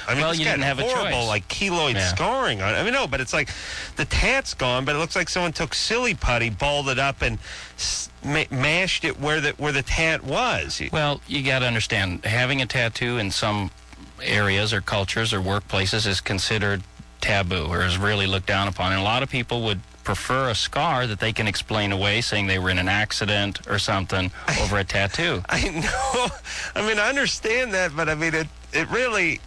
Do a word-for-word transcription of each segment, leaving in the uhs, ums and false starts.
I mean, Well, it's you got didn't have a horrible, choice. like, keloid Yeah. scarring on it. I mean, no, but it's like the tat's gone, but it looks like someone took silly putty, balled it up, and s- ma- mashed it where the where the tat was. Well, you got to understand, having a tattoo in some areas or cultures or workplaces is considered taboo or is really looked down upon. And a lot of people would prefer a scar that they can explain away, saying they were in an accident or something over a tattoo. I know. I mean, I understand that, but I mean, it it really,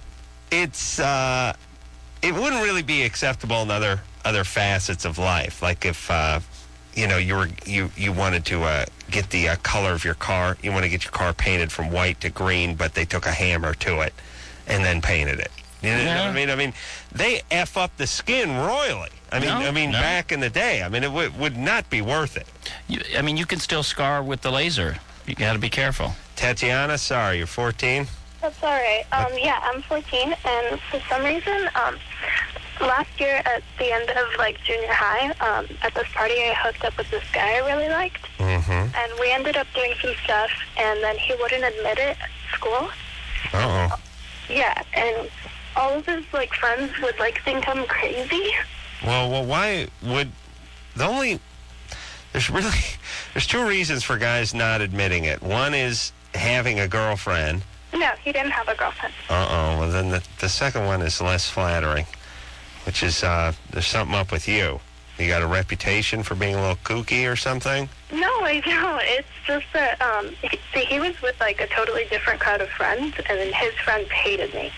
it's, uh, it wouldn't really be acceptable in other other facets of life. Like if, uh, you know, you were you you wanted to uh, get the uh, color of your car, you want to get your car painted from white to green, but they took a hammer to it and then painted it. You know Yeah. what I mean? I mean, they F up the skin royally. I mean, No, I mean, no. back in the day, I mean, it w- would not be worth it. You, I mean, you can still scar with the laser. You got to be careful. Tatiana, sorry, you're fourteen. That's all right. Um, yeah, I'm fourteen, and for some reason, um, last year at the end of like junior high, um, at this party, I hooked up with this guy I really liked, Mm-hmm. and we ended up doing some stuff, and then he wouldn't admit it at school. Uh-oh. Yeah, and all of his like friends would like think I'm crazy. Well, well, why would the only there's really there's two reasons for guys not admitting it. One is having a girlfriend. No, he didn't have a girlfriend. Uh-oh. Well, then the, the second one is less flattering, which is uh, there's something up with you. You got a reputation for being a little kooky or something? No, I don't. It's just that um, he, see, he was with like a totally different crowd of friends, and then his friends hated me.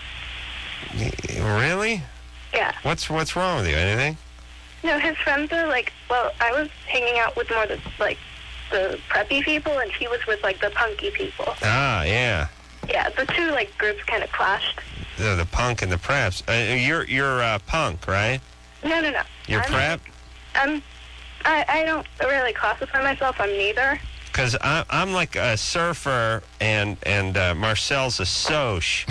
Y- Really? Yeah. What's what's wrong with you? Anything? No, his friends are like, well, I was hanging out with more the, like, the preppy people, and he was with, like, the punky people. Ah, yeah. Yeah, the two, like, groups kind of clashed. The, the punk and the preps. Uh, you're you're uh, punk, right? No, no, no. You're I'm, prep? I'm, I, I don't really classify myself. I'm neither. Because I'm like a surfer, and and uh, Marcel's a soch.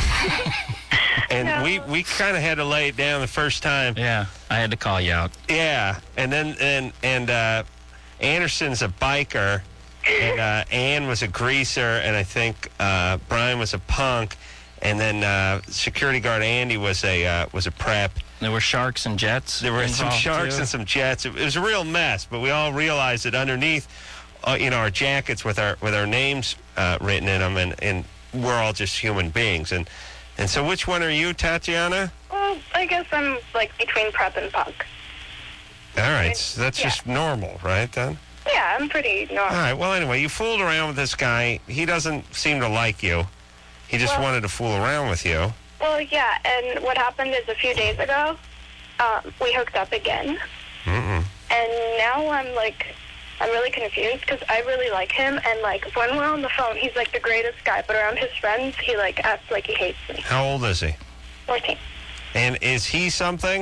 And No. we, we kind of had to lay it down the first time. Yeah, I had to call you out. Yeah, and then and and uh, Anderson's a biker, and uh, Ann was a greaser, and I think uh, Brian was a punk, and then uh, security guard Andy was a uh, was a prep. There were sharks and jets. There were some involved, sharks too. and some jets. It, it was a real mess, but we all realized that underneath, uh, you know, our jackets with our with our names uh, written in them, and, and we're all just human beings. And and so, which one are you, Tatiana? Well, I guess I'm, like, between prep and punk. All right, so that's Yeah. just normal, right, then? Yeah, I'm pretty normal. All right, well, anyway, you fooled around with this guy. He doesn't seem to like you. He just Well- wanted to fool around with you. Well, yeah, and what happened is a few days ago, um, we hooked up again. Mm-mm. And now I'm, like, I'm really confused because I really like him. And, like, when we're on the phone, he's, like, the greatest guy. But around his friends, he, like, acts like he hates me. How old is he? fourteen. And is he something?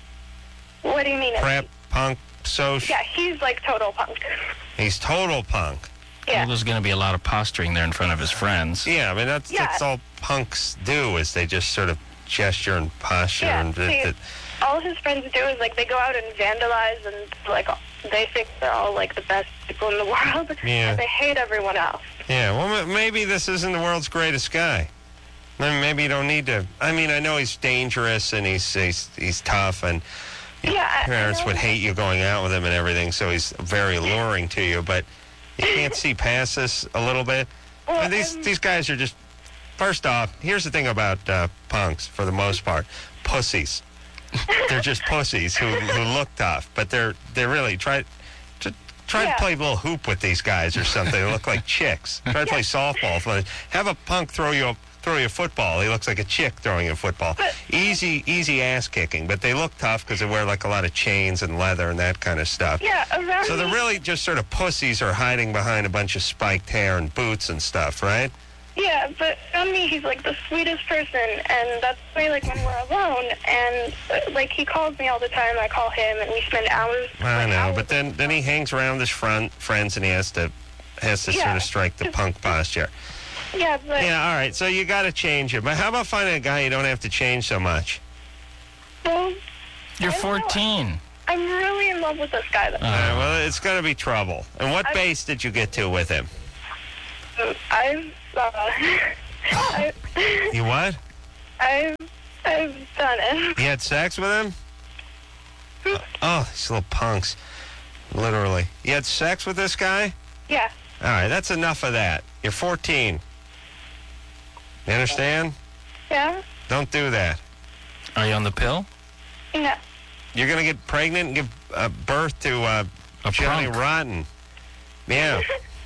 What do you mean? Prep, punk, soc? Yeah, he's, like, total punk. He's total punk. Well, Yeah. there's going to be a lot of posturing there in front of his friends. Yeah, I mean, that's, Yeah. that's all punks do, is they just sort of gesture and posture. Yeah, and see, it, it, all his friends do is, like, they go out and vandalize and, like, they think they're all, like, the best people in the world. Yeah. And they hate everyone else. yeah, well, m- maybe this isn't the world's greatest guy. Maybe maybe you don't need to. I mean, I know he's dangerous and he's he's, he's tough, and your Yeah, I- I parents know would that. hate you going out with him and everything, so he's very alluring to you, but you can't see past this a little bit. I Well, mean, these, I'm- these guys are just, first off, here's the thing about uh, punks, for the most part, pussies. They're just pussies who, who look tough, but they're they're really, try, to, try Yeah. to play a little hoop with these guys or something. They look like chicks. Try to play softball. Have a punk throw you a throw you a football. He looks like a chick throwing you a football. But- Easy, easy ass kicking, but they look tough because they wear like a lot of chains and leather and that kind of stuff. Yeah, around So they're me- really just sort of pussies or hiding behind a bunch of spiked hair and boots and stuff, right? Yeah, but around me, he's, like, the sweetest person, and that's why, like, when we're alone, and, uh, like, he calls me all the time, I call him, and we spend hours. I like, know, hours but then then he hangs around with his friend, friends and he has to has to sort Yeah. of strike the punk posture. Yeah, but, Yeah, all right. So you got to change it. But how about finding a guy you don't have to change so much? well, You're I don't know. fourteen. I'm really in love with this guy, though. All right, well, it's going to be trouble. And what I- base did you get to with him? I've, uh, I, You what? I've I've done it. You had sex with him? Oh, these little punks. Literally. You had sex with this guy? Yeah. All right, that's enough of that. You're fourteen. You understand? Yeah? Don't do that. Are you on the pill? No. You're going to get pregnant and give uh, birth to uh, A Johnny prunk. Rotten. Yeah.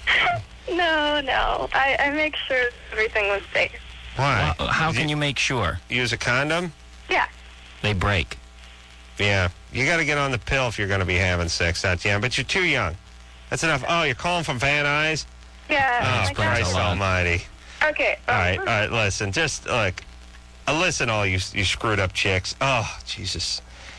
No, no. I, I make sure everything was safe. Why? Well, how Did can you make sure? use a condom? Yeah. They break. Yeah. You got to get on the pill if you're going to be having sex. That's young, but you're too young. That's enough. Oh, you're calling from Van Nuys? Yeah. Oh, my explains Christ a lot. almighty. God. Okay. All um, right, all right, listen. Just, look. Uh, listen, all you you screwed up chicks. Oh, Jesus.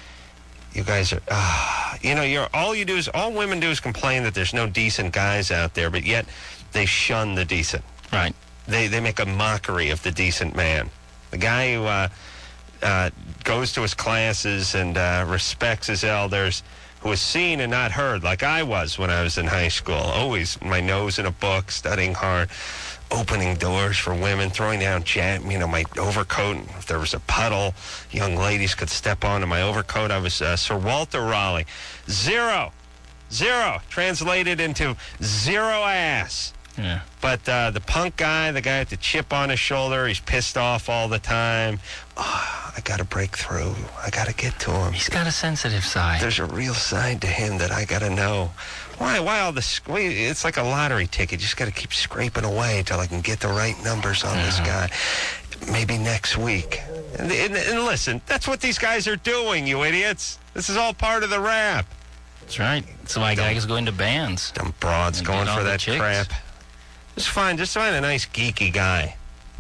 You guys are, ah, you know, you're all you do is, all women do is complain that there's no decent guys out there, but yet they shun the decent. Right. They they make a mockery of the decent man. The guy who uh, uh, goes to his classes and uh, respects his elders, who is seen and not heard, like I was when I was in high school. Always my nose in a book, studying hard, opening doors for women, throwing down jam, you know, my overcoat. If there was a puddle, young ladies could step onto my overcoat. I was uh, Sir Walter Raleigh. Zero. Zero. Translated into zero ass. Yeah. But uh, the punk guy, the guy with the chip on his shoulder, he's pissed off all the time. Oh, I got to break through. I got to get to him. He's got a sensitive side. There's a real side to him that I got to know. Why? Why all this? It's like a lottery ticket. You just got to keep scraping away until I can get the right numbers on this guy. Maybe next week. And, and, and listen, that's what these guys are doing, you idiots. This is all part of the rap. That's right. That's why guys go into bands. Dumb broads And going get all for the that chicks. crap. Just find, just find a nice geeky guy,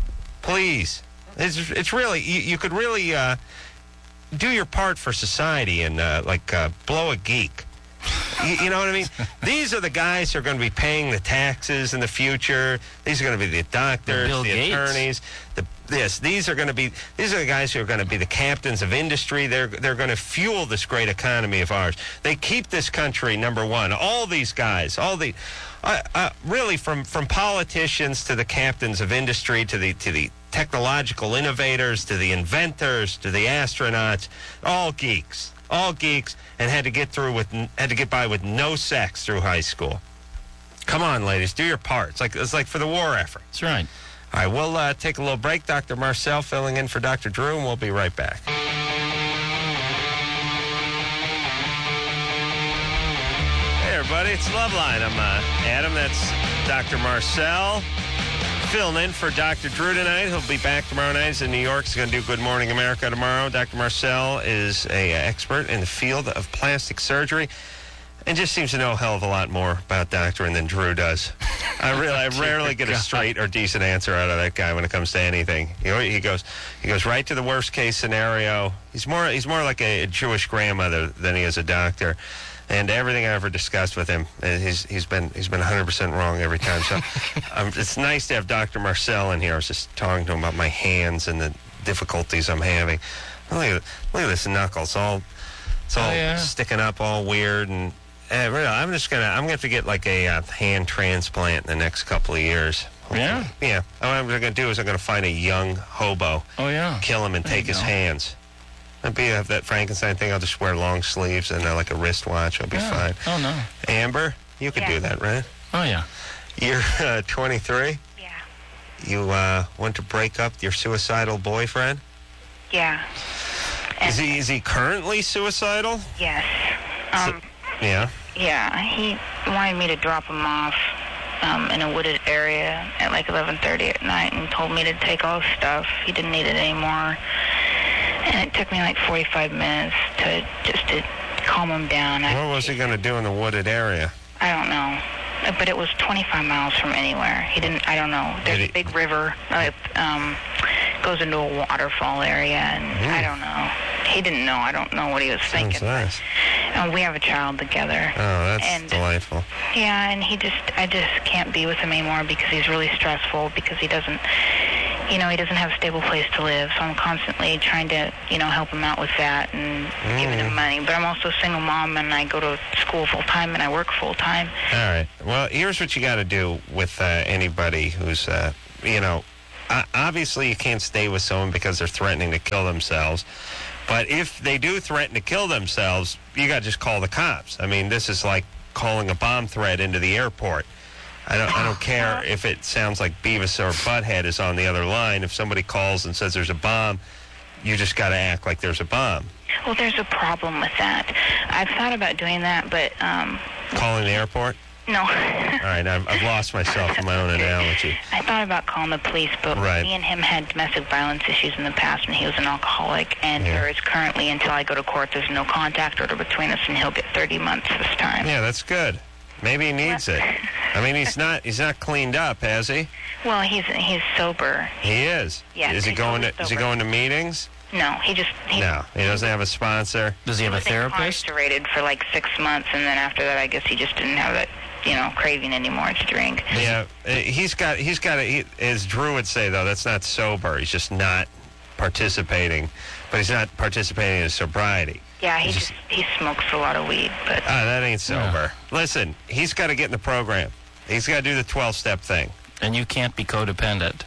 please. It's it's really you, you could really uh, do your part for society and uh, like uh, blow a geek. You, you know what I mean? These are the guys who are going to be paying the taxes in the future. These are going to be the doctors, Bill the Gates. attorneys. The this these are going to be these are the guys who are going to be the captains of industry. They're they're going to fuel this great economy of ours. They keep this country number one. All these guys, all the uh, uh, really from from politicians to the captains of industry to the to the technological innovators to the inventors to the astronauts, all geeks. All geeks, and had to get through with had to get by with no sex through high school. Come on, ladies, do your part. It's like it's like for the war effort. That's right. All right, we'll uh, take a little break. Doctor Marcel filling in for Doctor Drew, and we'll be right back. Hey, everybody, it's Loveline. I'm uh, Adam. That's Doctor Marcel. Filling in for Doctor Drew tonight. He'll be back tomorrow night. He's in New York. He's going to do Good Morning America tomorrow. Doctor Marcel is a uh, expert in the field of plastic surgery and just seems to know a hell of a lot more about doctoring than Drew does. I really, I rarely get a straight or decent answer out of that guy when it comes to anything. You know, he goes, he goes right to the worst case scenario. He's more, he's more like a Jewish grandmother than he is a doctor. And everything I ever discussed with him, uh, he's he's been he's been one hundred percent wrong every time. So um, it's nice to have Doctor Marcel in here. I was just talking to him about my hands and the difficulties I'm having. Look at look at this knuckles, all it's all Oh, yeah. sticking up, all weird. And uh, really, I'm just gonna I'm gonna have to get like a uh, hand transplant in the next couple of years. Yeah? Yeah. What I'm gonna do is I'm gonna find a young hobo, Oh, yeah. kill him, and There take you his go. hands. I'd be have that Frankenstein thing. I'll just wear long sleeves and uh, like a wristwatch. I'll be Yeah. fine. Oh, no. Amber, you could Yeah. do that, right? Oh, yeah. You're uh, twenty-three. Yeah. You uh, want to break up your suicidal boyfriend? Yeah. Is he is he currently suicidal? Yes. So- Um, yeah. yeah, he wanted me to drop him off um, in a wooded area at like eleven thirty at night and told me to take all his stuff. He didn't need it anymore. And it took me like forty-five minutes to just to calm him down. I, What was he going to do in the wooded area? I don't know. But it was twenty-five miles from anywhere. He didn't, I don't know. There's Did he- a big river. Uh, um, goes into a waterfall area, and I don't know. He didn't know. I don't know what he was Sounds thinking. nice. Uh, we have a child together. Oh, that's And- delightful. Yeah, and he just, I just can't be with him anymore because he's really stressful, because he doesn't, you know, he doesn't have a stable place to live. So I'm constantly trying to, you know, help him out with that and giving him money. But I'm also a single mom, and I go to school full time and I work full time. All right. Well, here's what you got to do with uh, anybody who's, uh, you know, uh, obviously you can't stay with someone because they're threatening to kill themselves. But if they do threaten to kill themselves, you got to just call the cops. I mean, this is like calling a bomb threat into the airport. I don't I don't care if it sounds like Beavis or Butthead is on the other line. If somebody calls and says there's a bomb, you just got to act like there's a bomb. Well, there's a problem with that. I've thought about doing that, but... Um, Calling the airport? No. All right, I've, I've lost myself in my own analogy. I thought about calling the police, but right. me and him had domestic violence issues in the past when he was an alcoholic, and yeah. there is currently, until I go to court, there's no contact order between us, and he'll get thirty months this time. Yeah, that's good. Maybe he needs it. I mean, he's not he's not cleaned up, has he? Well, he's he's sober. He is. Yeah. Is he going to sober. Is he going to meetings? No, he just... He, no, he doesn't have a sponsor. Does he have a was therapist? incarcerated for like six months, and then after that, I guess he just didn't have that, you know, craving anymore to drink. Yeah, uh, he's got, he's got, a, he, as Drew would say, though, that's not sober. He's just not participating, but he's not participating in sobriety. Yeah, he he's just, he smokes a lot of weed, but... Ah, that ain't sober. Yeah. Listen, he's got to get in the program. He's got to do the twelve-step thing. And you can't be codependent.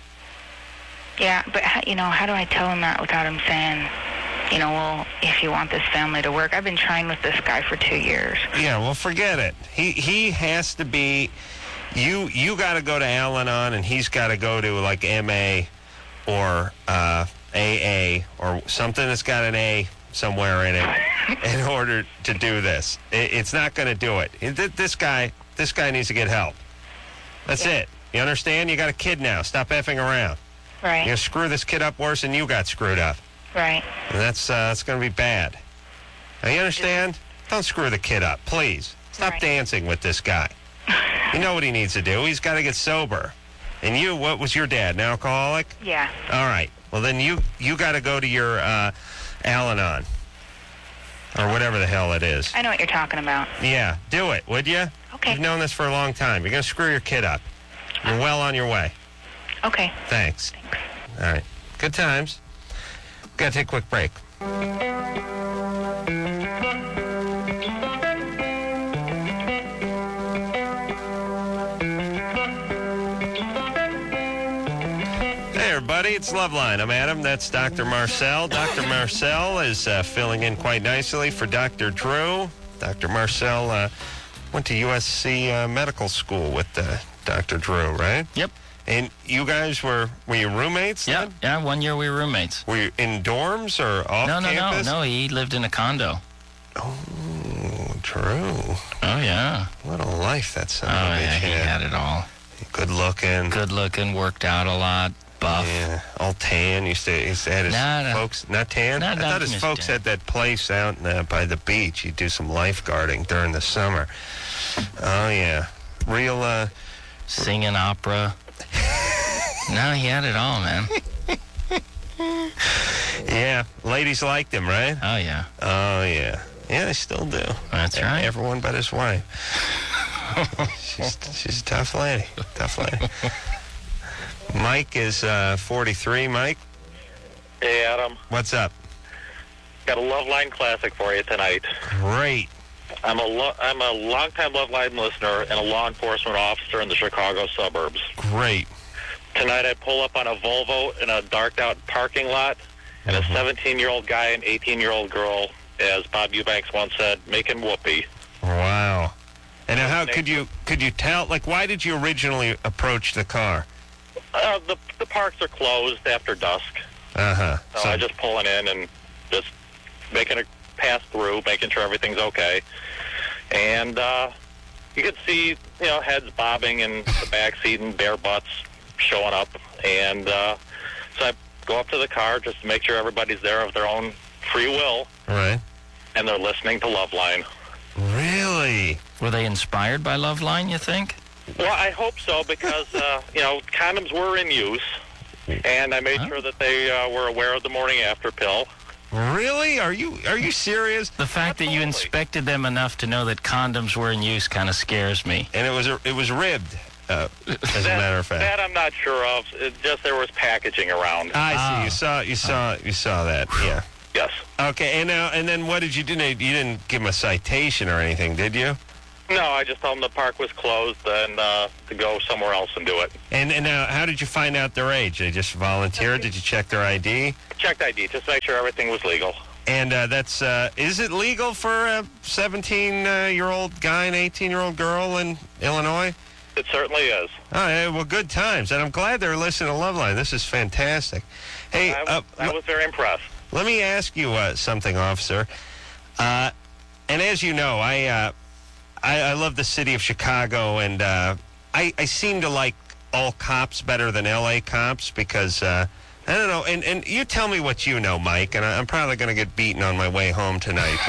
Yeah, but, how, you know, how do I tell him that without him saying, you know, well, if you want this family to work? I've been trying with this guy for two years. Yeah, well, forget it. He he has to be, you you got to go to Al-Anon, and he's got to go to, like, M A or uh, A A or something that's got an A somewhere in it in order to do this. It, it's not going to do it. it. This guy, this guy needs to get help. That's yeah. it. You understand? You got a kid now. Stop effing around. Right. You're going to screw this kid up worse than you got screwed up. Right. And that's, uh, that's going to be bad. Now, you understand? Don't screw the kid up, please. Stop right. dancing with this guy. You know what he needs to do. He's got to get sober. And you, what was your dad, an alcoholic? Yeah. All right. Well, then you, you got to go to your uh, Al-Anon. Or whatever the hell it is. I know what you're talking about. Yeah. Do it, would you? Okay. You've known this for a long time. You're going to screw your kid up. You're well on your way. Okay. Thanks. Thanks. All right. Good times. Got to take a quick break. Hey, everybody. It's Loveline. I'm Adam. That's Doctor Marcel. Doctor Marcel is uh, filling in quite nicely for Doctor Drew. Doctor Marcel uh, went to U S C uh, Medical School with uh, Doctor Drew, right? Yep. And you guys were, were you roommates Yeah, then? yeah, one year we were roommates. Were you in dorms or off no, no, campus? No, no, he lived in a condo. Oh, Drew. Oh, yeah. What a life that son Oh, of a bitch yeah, he had. had it all. Good looking. Good looking, worked out a lot, buff. Yeah, all tan. Used to, used to have his Nah, nah. folks, not tan? Nah, I nah, thought his Miss folks Tan. had that place out in, uh, by the beach. He'd do some lifeguarding during the summer. Oh, yeah. Real, uh... Singing opera. No, he had it all, man. Yeah, ladies liked him, right? Oh, yeah. Oh, yeah. Yeah, they still do. That's right. Everyone but his wife. she's, she's a tough lady. Tough lady. Mike is uh, forty-three. Mike, Hey, Adam. what's up? Got a Loveline classic for you tonight. Great. I'm a lo- I'm a longtime Loveline listener and a law enforcement officer in the Chicago suburbs. Great. Tonight I pull up on a Volvo in a darked-out parking lot, and a seventeen-year-old guy and eighteen-year-old girl, as Bob Eubanks once said, making whoopee. Wow. And how could you could you tell? Like, why did you originally approach the car? Uh, the the parks are closed after dusk, Uh huh. so I just pulling in and just making a pass through, making sure everything's okay. And uh, you could see, you know, heads bobbing in the back seat and bare butts showing up. And uh, so I go up to the car just to make sure everybody's there of their own free will, Right. and they're listening to Loveline. Really? Were they inspired by Loveline, you think? Well, I hope so, because, uh, you know, condoms were in use, and I made Huh? sure that they uh, were aware of the morning after pill. Really? Are you are you serious? The fact that you Absolutely. inspected them enough to know that condoms were in use kind of scares me. And it was a, it was ribbed, uh, as a That, matter of fact. that I'm not sure of. It just there was packaging around. I see. Ah. You saw you saw you saw that. Yeah. Yes. Okay. And now and then what did you do? You didn't give him a citation or anything, did you? No, I just told them the park was closed and uh, to go somewhere else and do it. And, and now, how ddid you find out their age? They just volunteered? Did you check their I D? Checked I D, just to make sure everything was legal. And uh, that's, uh, is it legal for a seventeen-year-old guy and eighteen-year-old girl in Illinois? It certainly is. Oh, yeah, well, good times. And I'm glad they're listening to Loveline. This is fantastic. Hey, I, uh, I was very impressed. let me ask you uh, something, officer. Uh, and as you know, I, uh, I I love the city of Chicago, and uh, I, I seem to like all cops better than L A cops because, uh, I don't know, and, and you tell me what you know, Mike, and I, I'm probably going to get beaten on my way home tonight,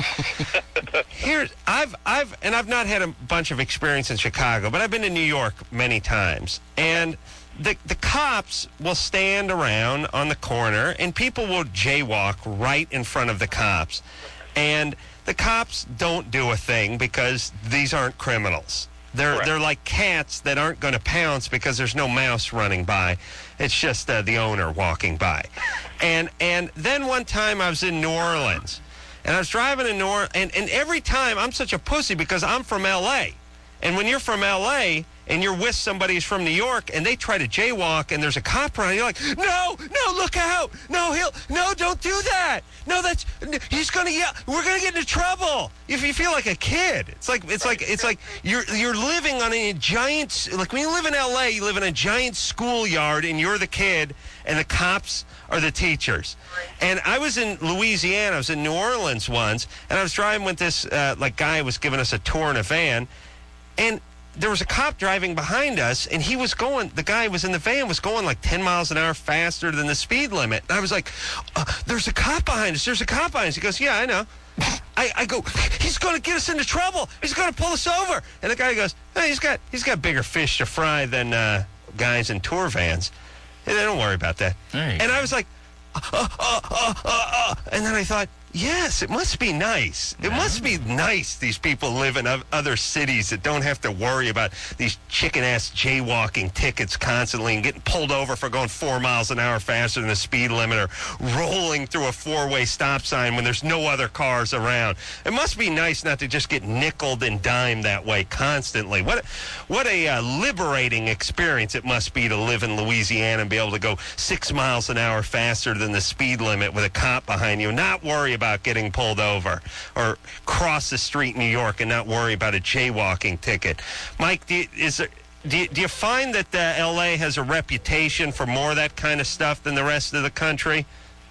but here's, I've, I've, and I've not had a bunch of experience in Chicago, but I've been to New York many times, and the, the cops will stand around on the corner, and people will jaywalk right in front of the cops, and the cops don't do a thing because these aren't criminals. They're Correct. they're like cats that aren't going to pounce because there's no mouse running by. It's just uh, the owner walking by. And and then one time I was in New Orleans, and I was driving in New Orleans, and, and every time I'm such a pussy because I'm from L A. And when you're from L A and you're with somebody who's from New York and they try to jaywalk and there's a cop around, you're like, no, no, look out. No, he'll, no, don't do that. No, that's, he's going to yell. We're going to get into trouble. If you feel like a kid, it's like, it's like, it's like you're, you're living on a giant, like when you live in L A, you live in a giant schoolyard and you're the kid and the cops are the teachers. And I was in Louisiana, I was in New Orleans once, and I was driving with this, uh, like guy who was giving us a tour in a van. And there was a cop driving behind us, and he was going, the guy who was in the van was going like ten miles an hour faster than the speed limit. And I was like, uh, there's a cop behind us. There's a cop behind us. He goes, yeah, I know. I, I go, he's going to get us into trouble. He's going to pull us over. And the guy goes, hey, he's got he's got bigger fish to fry than uh, guys in tour vans. Hey, don't worry about that. And I was like, uh, uh, uh, uh, uh. And then I thought, yes, it must be nice. It must be nice these people live in other cities that don't have to worry about these chicken-ass jaywalking tickets constantly and getting pulled over for going four miles an hour faster than the speed limit or rolling through a four-way stop sign when there's no other cars around. It must be nice not to just get nickeled and dimed that way constantly. What, what a uh, liberating experience it must be to live in Louisiana and be able to go six miles an hour faster than the speed limit with a cop behind you, not worry about getting pulled over, or cross the street in New York and not worry about a jaywalking ticket. Mike, do you, is there, do you, do you find that uh, L A has a reputation for more of that kind of stuff than the rest of the country?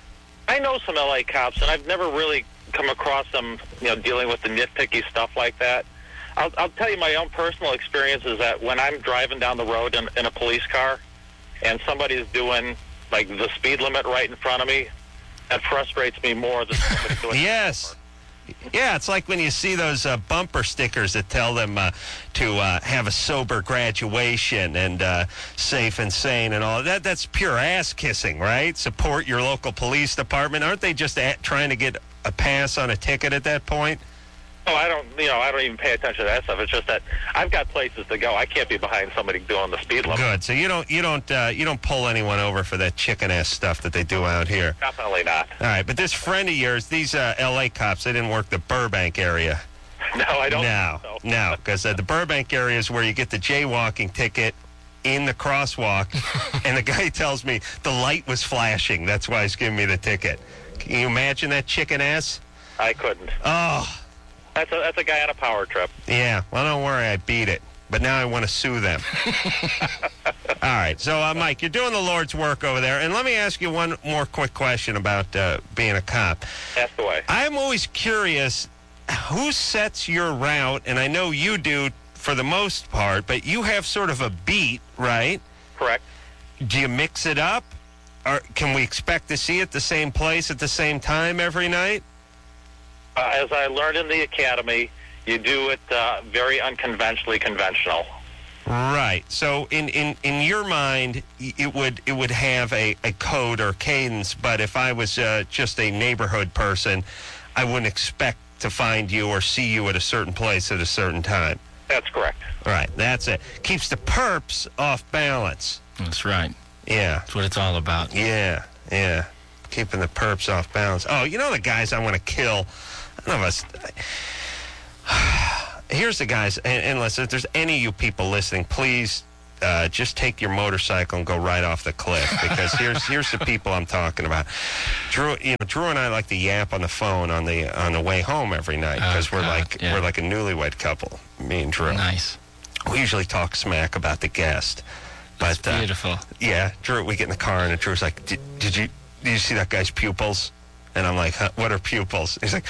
I know some L A cops, and I've never really come across them, you know, dealing with the nitpicky stuff like that. I'll, I'll tell you my own personal experience is that when I'm driving down the road in, in a police car and somebody's doing, like, the speed limit right in front of me, that frustrates me more than somebody doing Yes. Yeah, it's like when you see those uh, bumper stickers that tell them uh, to uh, have a sober graduation and uh, safe and sane and all that. That's pure ass kissing, right? Support your local police department. Aren't they just at, trying to get a pass on a ticket at that point? Oh, I don't, you know, I don't even pay attention to that stuff. It's just that I've got places to go. I can't be behind somebody doing the speed limit. Good. So you don't, you don't, uh, you don't pull anyone over for that chicken ass stuff that they do out here. Definitely not. All right, but this friend of yours, these uh, L A cops, they didn't work the Burbank area. No, I don't. No, think so. no, because uh, the Burbank area is where you get the jaywalking ticket in the crosswalk, and the guy tells me the light was flashing. That's why he's giving me the ticket. Can you imagine that chicken ass? I couldn't. Oh. That's a, that's a guy on a power trip. Yeah, well, don't worry, I beat it. But now I want to sue them. All right, so, uh, Mike, you're doing the Lord's work over there. And let me ask you one more quick question about uh, being a cop. Ask away. I'm always curious, who sets your route? And I know you do for the most part, but you have sort of a beat, right? Correct. Do you mix it up? Or can we expect to see it the same place at the same time every night? Uh, as I learned in the academy, you do it uh, very unconventionally conventional. Right. So in, in, in your mind, it would it would have a, a code or cadence, but if I was uh, just a neighborhood person, I wouldn't expect to find you or see you at a certain place at a certain time. That's correct. Right. That's it. Keeps the perps off balance. That's right. Yeah. That's what it's all about. Yeah. Yeah. Keeping the perps off balance. Oh, you know the guys I want to kill? None of us. here's the guys, and, and listen, if there's any of you people listening, please uh, just take your motorcycle and go right off the cliff, because here's here's the people I'm talking about. Drew, you know, Drew and I like to yap on the phone on the on the way home every night, because Oh, we're God, like yeah. we're like a newlywed couple, me and Drew. Nice. We usually talk smack about the guest, but uh, Beautiful. yeah, Drew, we get in the car and Drew's like, did, did you did you see that guy's pupils? And I'm like, huh, what are pupils? He's like,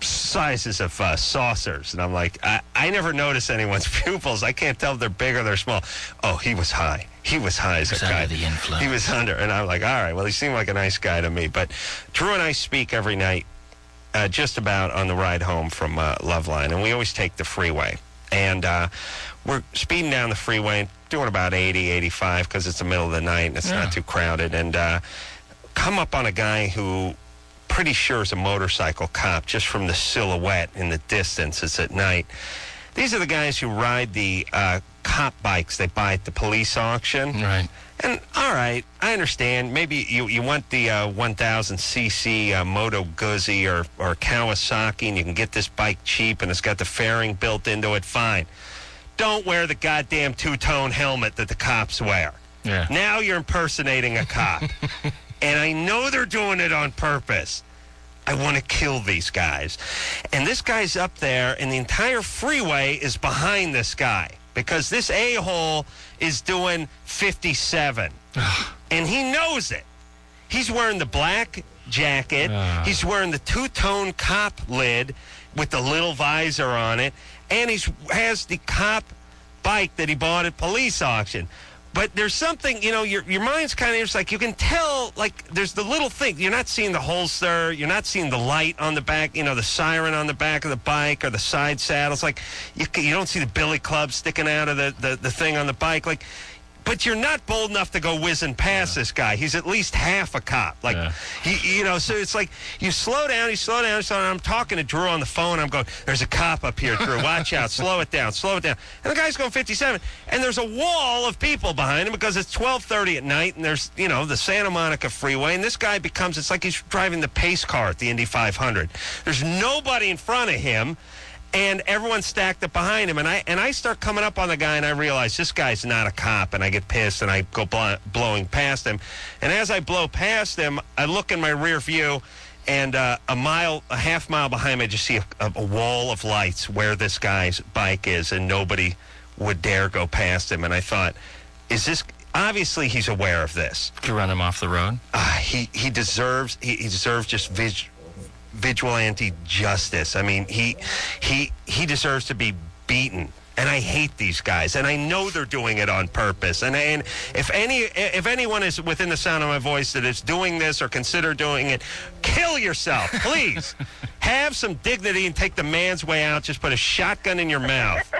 sizes of uh, saucers. And I'm like, I, I never notice anyone's pupils. I can't tell if they're big or they're small. Oh, he was high. He was high as a Was guy. under the influence. He was under. And I'm like, all right, well, he seemed like a nice guy to me. But Drew and I speak every night, uh, just about on the ride home from uh, Loveline. And we always take the freeway. And uh, we're speeding down the freeway, doing about eighty, eighty-five, because it's the middle of the night and it's Yeah. not too crowded. And uh, come up on a guy who pretty sure is a motorcycle cop just from the silhouette in the distance. It's at night. These are the guys who ride the uh, cop bikes they buy at the police auction. Right. And, all right, I understand. Maybe you, you want the uh, one thousand c c uh, Moto Guzzi or, or Kawasaki, and you can get this bike cheap, and it's got the fairing built into it. Fine. Don't wear the goddamn two-tone helmet that the cops wear. Yeah. Now you're impersonating a cop. And I know they're doing it on purpose. I want to kill these guys. And this guy's up there, and the entire freeway is behind this guy, because this a-hole is doing fifty-seven. And he knows it. He's wearing the black jacket. Ah. He's wearing the two-tone cop lid with the little visor on it. And he has the cop bike that he bought at police auction. But there's something, you know, your your mind's kind of just like, you can tell, like, there's the little thing. You're not seeing the holster. You're not seeing the light on the back, you know, the siren on the back of the bike or the side saddles. Like, you, you don't see the billy club sticking out of the, the, the thing on the bike. Like, but you're not bold enough to go whizzing past this guy. He's at least half a cop. Like, Yeah. he, you know, so it's like, you slow down, you slow down, you slow down. I'm talking to Drew on the phone. I'm going, there's a cop up here, Drew. Watch out. Slow it down. Slow it down. And the guy's going fifty-seven. And there's a wall of people behind him because it's twelve thirty at night, and there's, you know, the Santa Monica freeway. And this guy becomes, it's like he's driving the pace car at the Indy five hundred. There's nobody in front of him. And everyone's stacked up behind him. And I and I start coming up on the guy, and I realize this guy's not a cop. And I get pissed, and I go bl- blowing past him. And as I blow past him, I look in my rear view, and uh, a mile, a half mile behind me, I just see a, a, a wall of lights where this guy's bike is, and nobody would dare go past him. And I thought, is this... Obviously, he's aware of this. To run him off the road? Uh, he, he deserves... He, he deserves just... Vis- vigilante justice. I mean, he he he deserves to be beaten. And I hate these guys, and I know they're doing it on purpose. And and if any if anyone is within the sound of my voice that is doing this or consider doing it, kill yourself, please. Have some dignity and take the man's way out. Just put a shotgun in your mouth.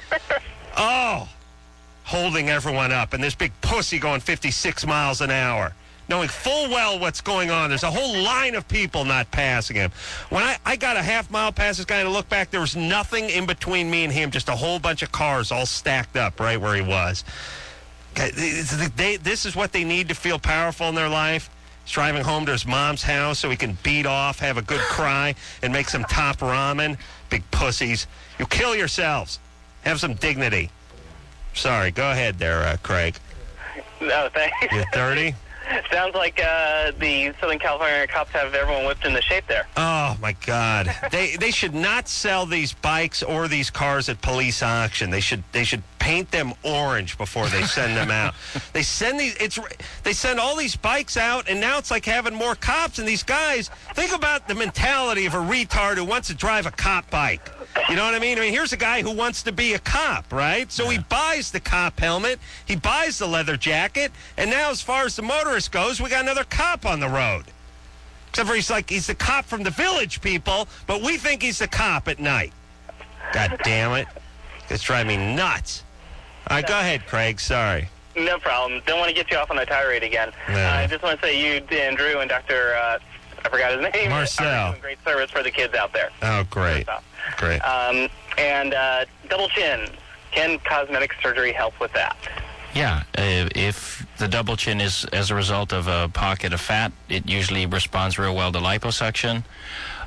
Oh, holding everyone up, and this big pussy going fifty-six miles an hour, knowing full well what's going on. There's a whole line of people not passing him. When I, I got a half mile past this guy and I looked back, there was nothing in between me and him, just a whole bunch of cars all stacked up right where he was. They, this is what they need to feel powerful in their life. He's driving home to his mom's house so he can beat off, have a good cry, and make some top ramen. Big pussies. You kill yourselves. Have some dignity. Sorry, go ahead there, uh, Craig. No, thanks. You're thirty? Sounds like uh, the Southern California cops have everyone whipped into shape there. Oh, my God. They they should not sell these bikes or these cars at police auction. They should they should paint them orange before they send them out. They send these it's they send all these bikes out, and now it's like having more cops. And these guys, think about the mentality of a retard who wants to drive a cop bike. You know what I mean? I mean, here's a guy who wants to be a cop, right? So he buys the cop helmet, he buys the leather jacket, and now as far as the motorist goes, we got another cop on the road. Except for he's like, he's the cop from the Village People, but we think he's the cop at night. God damn it. It's driving me nuts. All right, go ahead, Craig. Sorry. No problem. Don't want to get you off on a tirade again. No. Uh, I just want to say you, Dan Drew, and Doctor Uh, I forgot his name. Marcel. Are doing great service for the kids out there. Oh, great. Great. Um, and uh, double chin. Can cosmetic surgery help with that? Yeah, uh, if the double chin is as a result of a pocket of fat, it usually responds real well to liposuction.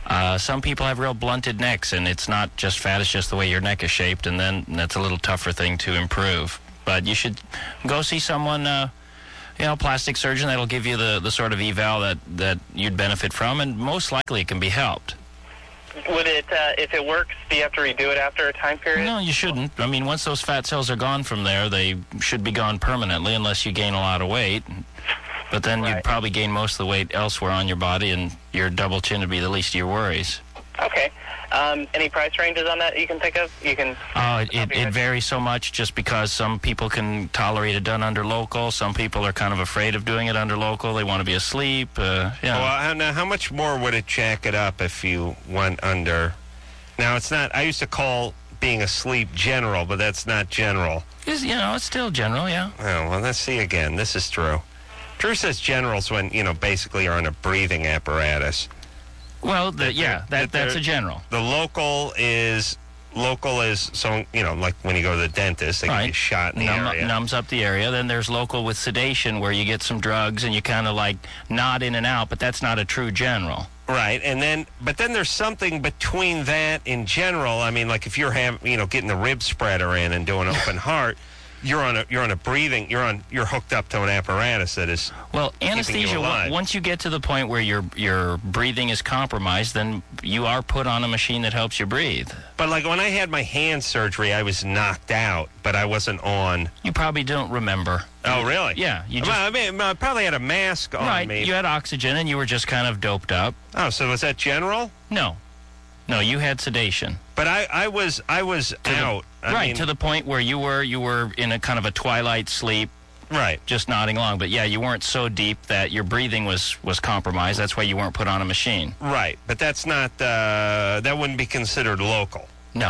Uh, some people have real blunted necks, and it's not just fat, it's just the way your neck is shaped, and then that's a little tougher thing to improve. But you should go see someone, uh, you know, plastic surgeon that'll give you the, the sort of eval that, that you'd benefit from, and most likely it can be helped. Would it, uh, if it works, do you have to redo it after a time period? No, you shouldn't. I mean, once those fat cells are gone from there, they should be gone permanently unless you gain a lot of weight. But then Right. you'd probably gain most of the weight elsewhere on your body, and your double chin would be the least of your worries. Okay. Um, any price ranges on that you can think of? You can. Oh, it, it, it varies so much just because some people can tolerate it done under local. Some people are kind of afraid of doing it under local. They want to be asleep. Uh, yeah. Well, how- now, how much more would it jack it up if you went under? Now, it's not, I used to call being asleep general, but that's not general. It's, you know, it's still general, yeah. Oh, well, let's see again. This is Drew. Drew says general's when, you know, basically you're on a breathing apparatus. Well, the, That yeah, they're- that, that that's they're- a general. The local is, local is, so, you know, like when you go to the dentist, they give you a Right. shot in the Numb, area. numbs up the area. Then there's local with sedation where you get some drugs and you kind of like nod in and out, but that's not a true general. Right, and then, but then there's something between that in general. I mean, like if you're having, you know, getting the rib spreader in and doing open heart, you're on a, you're on a breathing, you're on, you're hooked up to an apparatus that is. Well, you anesthesia, alive. on- once you get to the point where your your breathing is compromised, then you are put on a machine that helps you breathe. But like when I had my hand surgery, I was knocked out, but I wasn't on. You probably don't remember. Oh, really? Yeah, you just... Well, I mean, I probably had a mask on right, me. you had oxygen and you were just kind of doped up. Oh, so was that general? No. No, you had sedation. But I, I was, I was the- out. I right, mean, to the point where you were you were in a kind of a twilight sleep, right. just nodding along. But yeah, you weren't so deep that your breathing was, was compromised. That's why you weren't put on a machine. Right, but that's not, uh, that wouldn't be considered local. No.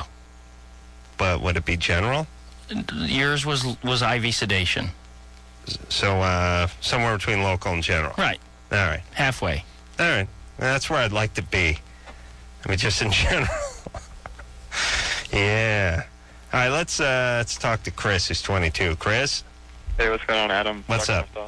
But would it be general? Yours was was I V sedation. So uh, somewhere between local and general. Right. All right. Halfway. All right. That's where I'd like to be. I mean, just in general. Yeah. All right, let's uh, let's talk to Chris, who's twenty-two. Chris? Hey, what's going on, Adam? What's Dr. up? Mustafa.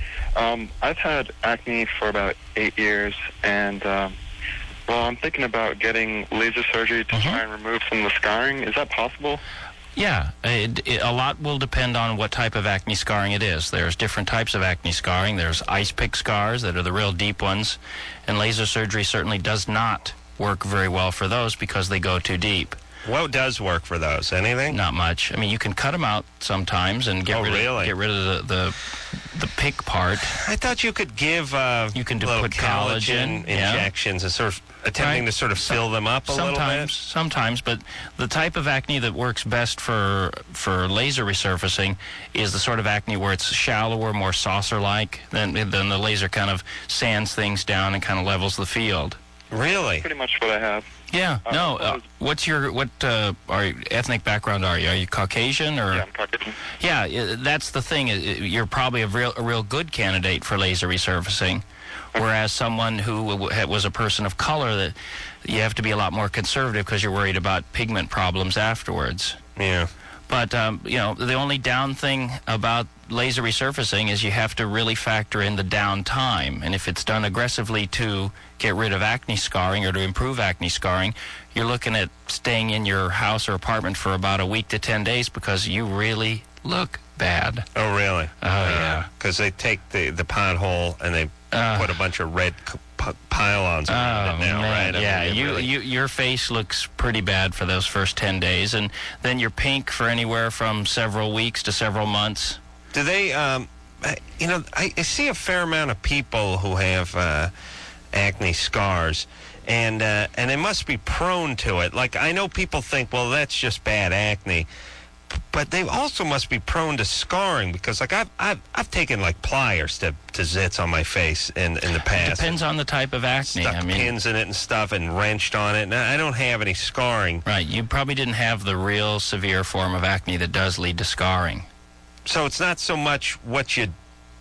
Um, I've had acne for about eight years, and um, well, I'm thinking about getting laser surgery to Mhm. try and remove some of the scarring. Is that possible? Yeah, it, it, a lot will depend on what type of acne scarring it is. There's different types of acne scarring. There's ice pick scars that are the real deep ones, and laser surgery certainly does not work very well for those because they go too deep. What does work for those? Anything? Not much. I mean, you can cut them out sometimes and get Oh, rid really? of get rid of the the, the pick part. I thought you could give uh, You can do- little put collagen, yeah. injections and sort of attempting Right. to sort of Some- fill them up a little sometimes, bit. sometimes, but the type of acne that works best for for laser resurfacing is the sort of acne where it's shallower, more saucer-like. Then then the laser kind of sands things down and kind of levels the field. Really? Pretty much what I have. Yeah. Uh, no. I Uh, was- what's your what uh, are you, ethnic background are you? Are you Caucasian or? Yeah, I'm Caucasian. Yeah, i- that's the thing. I- i- You're probably a real, a real good candidate for laser resurfacing, whereas someone who w- ha- was a person of color, that you have to be a lot more conservative because you're worried about pigment problems afterwards. Yeah. But um, you know, the only down thing about laser resurfacing is you have to really factor in the downtime, and if it's done aggressively to get rid of acne scarring or to improve acne scarring, you're looking at staying in your house or apartment for about a week to ten days because you really look bad. Oh, really? Oh, yeah. Because they take the, the pothole and they Uh. put a bunch of red c- p- pylons around Oh, it now, man. right? I Yeah, mean, it you, really- you, your face looks pretty bad for those first ten days, and then you're pink for anywhere from several weeks to several months. Do they, um, I- you know, I, I see a fair amount of people who have uh, acne scars, and uh, and they must be prone to it. Like, I know people think, well, that's just bad acne, p- but they also must be prone to scarring because, like, I've I've, I've taken like pliers to, to zits on my face in in the past. Depends on the type of acne. Stuck I mean, pins in it and stuff and wrenched on it. And I don't have any scarring. right, you probably didn't have the real severe form of acne that does lead to scarring. So it's not so much what you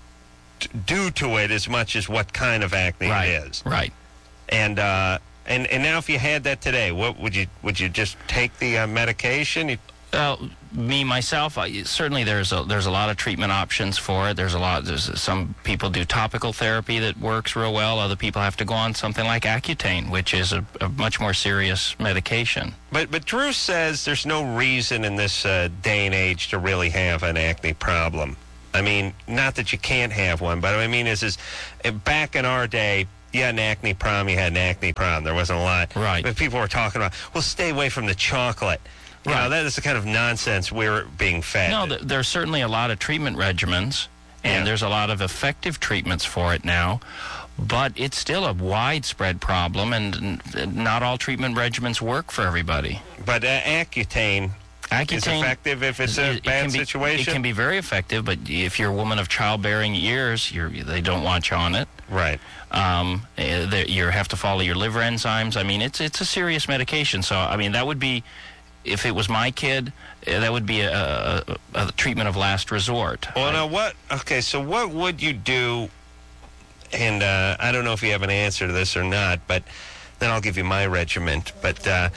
d- do to it as much as what kind of acne Right, it is. right. And uh, and and now if you had that today, what would you would you just take the uh, medication? You, Uh, me myself, I, certainly there's a there's a lot of treatment options for it. There's a lot. There's some people do topical therapy that works real well. Other people have to go on something like Accutane, which is a, a much more serious medication. But but Drew says there's no reason in this uh, day and age to really have an acne problem. I mean, not that you can't have one, but what I mean is, is back in our day, you had an acne problem, you had an acne problem. There wasn't a lot. Right. But people were talking about, well, stay away from the chocolate. You Right. know, that is the kind of nonsense we're being fed. No, th- there's certainly a lot of treatment regimens, and Yeah. there's a lot of effective treatments for it now. But it's still a widespread problem, and n- not all treatment regimens work for everybody. But uh, Accutane, Accutane is effective if it's it- a it bad can be- situation? It can be very effective, but if you're a woman of childbearing years, you're, they don't want you on it. Right. Um, eh, there- you have to follow your liver enzymes. I mean, it's it's a serious medication. So, I mean, that would be, if it was my kid, eh, that would be a, a, a treatment of last resort. Well, I- now what, okay, so what would you do, and uh, I don't know if you have an answer to this or not, but then I'll give you my regiment. But uh,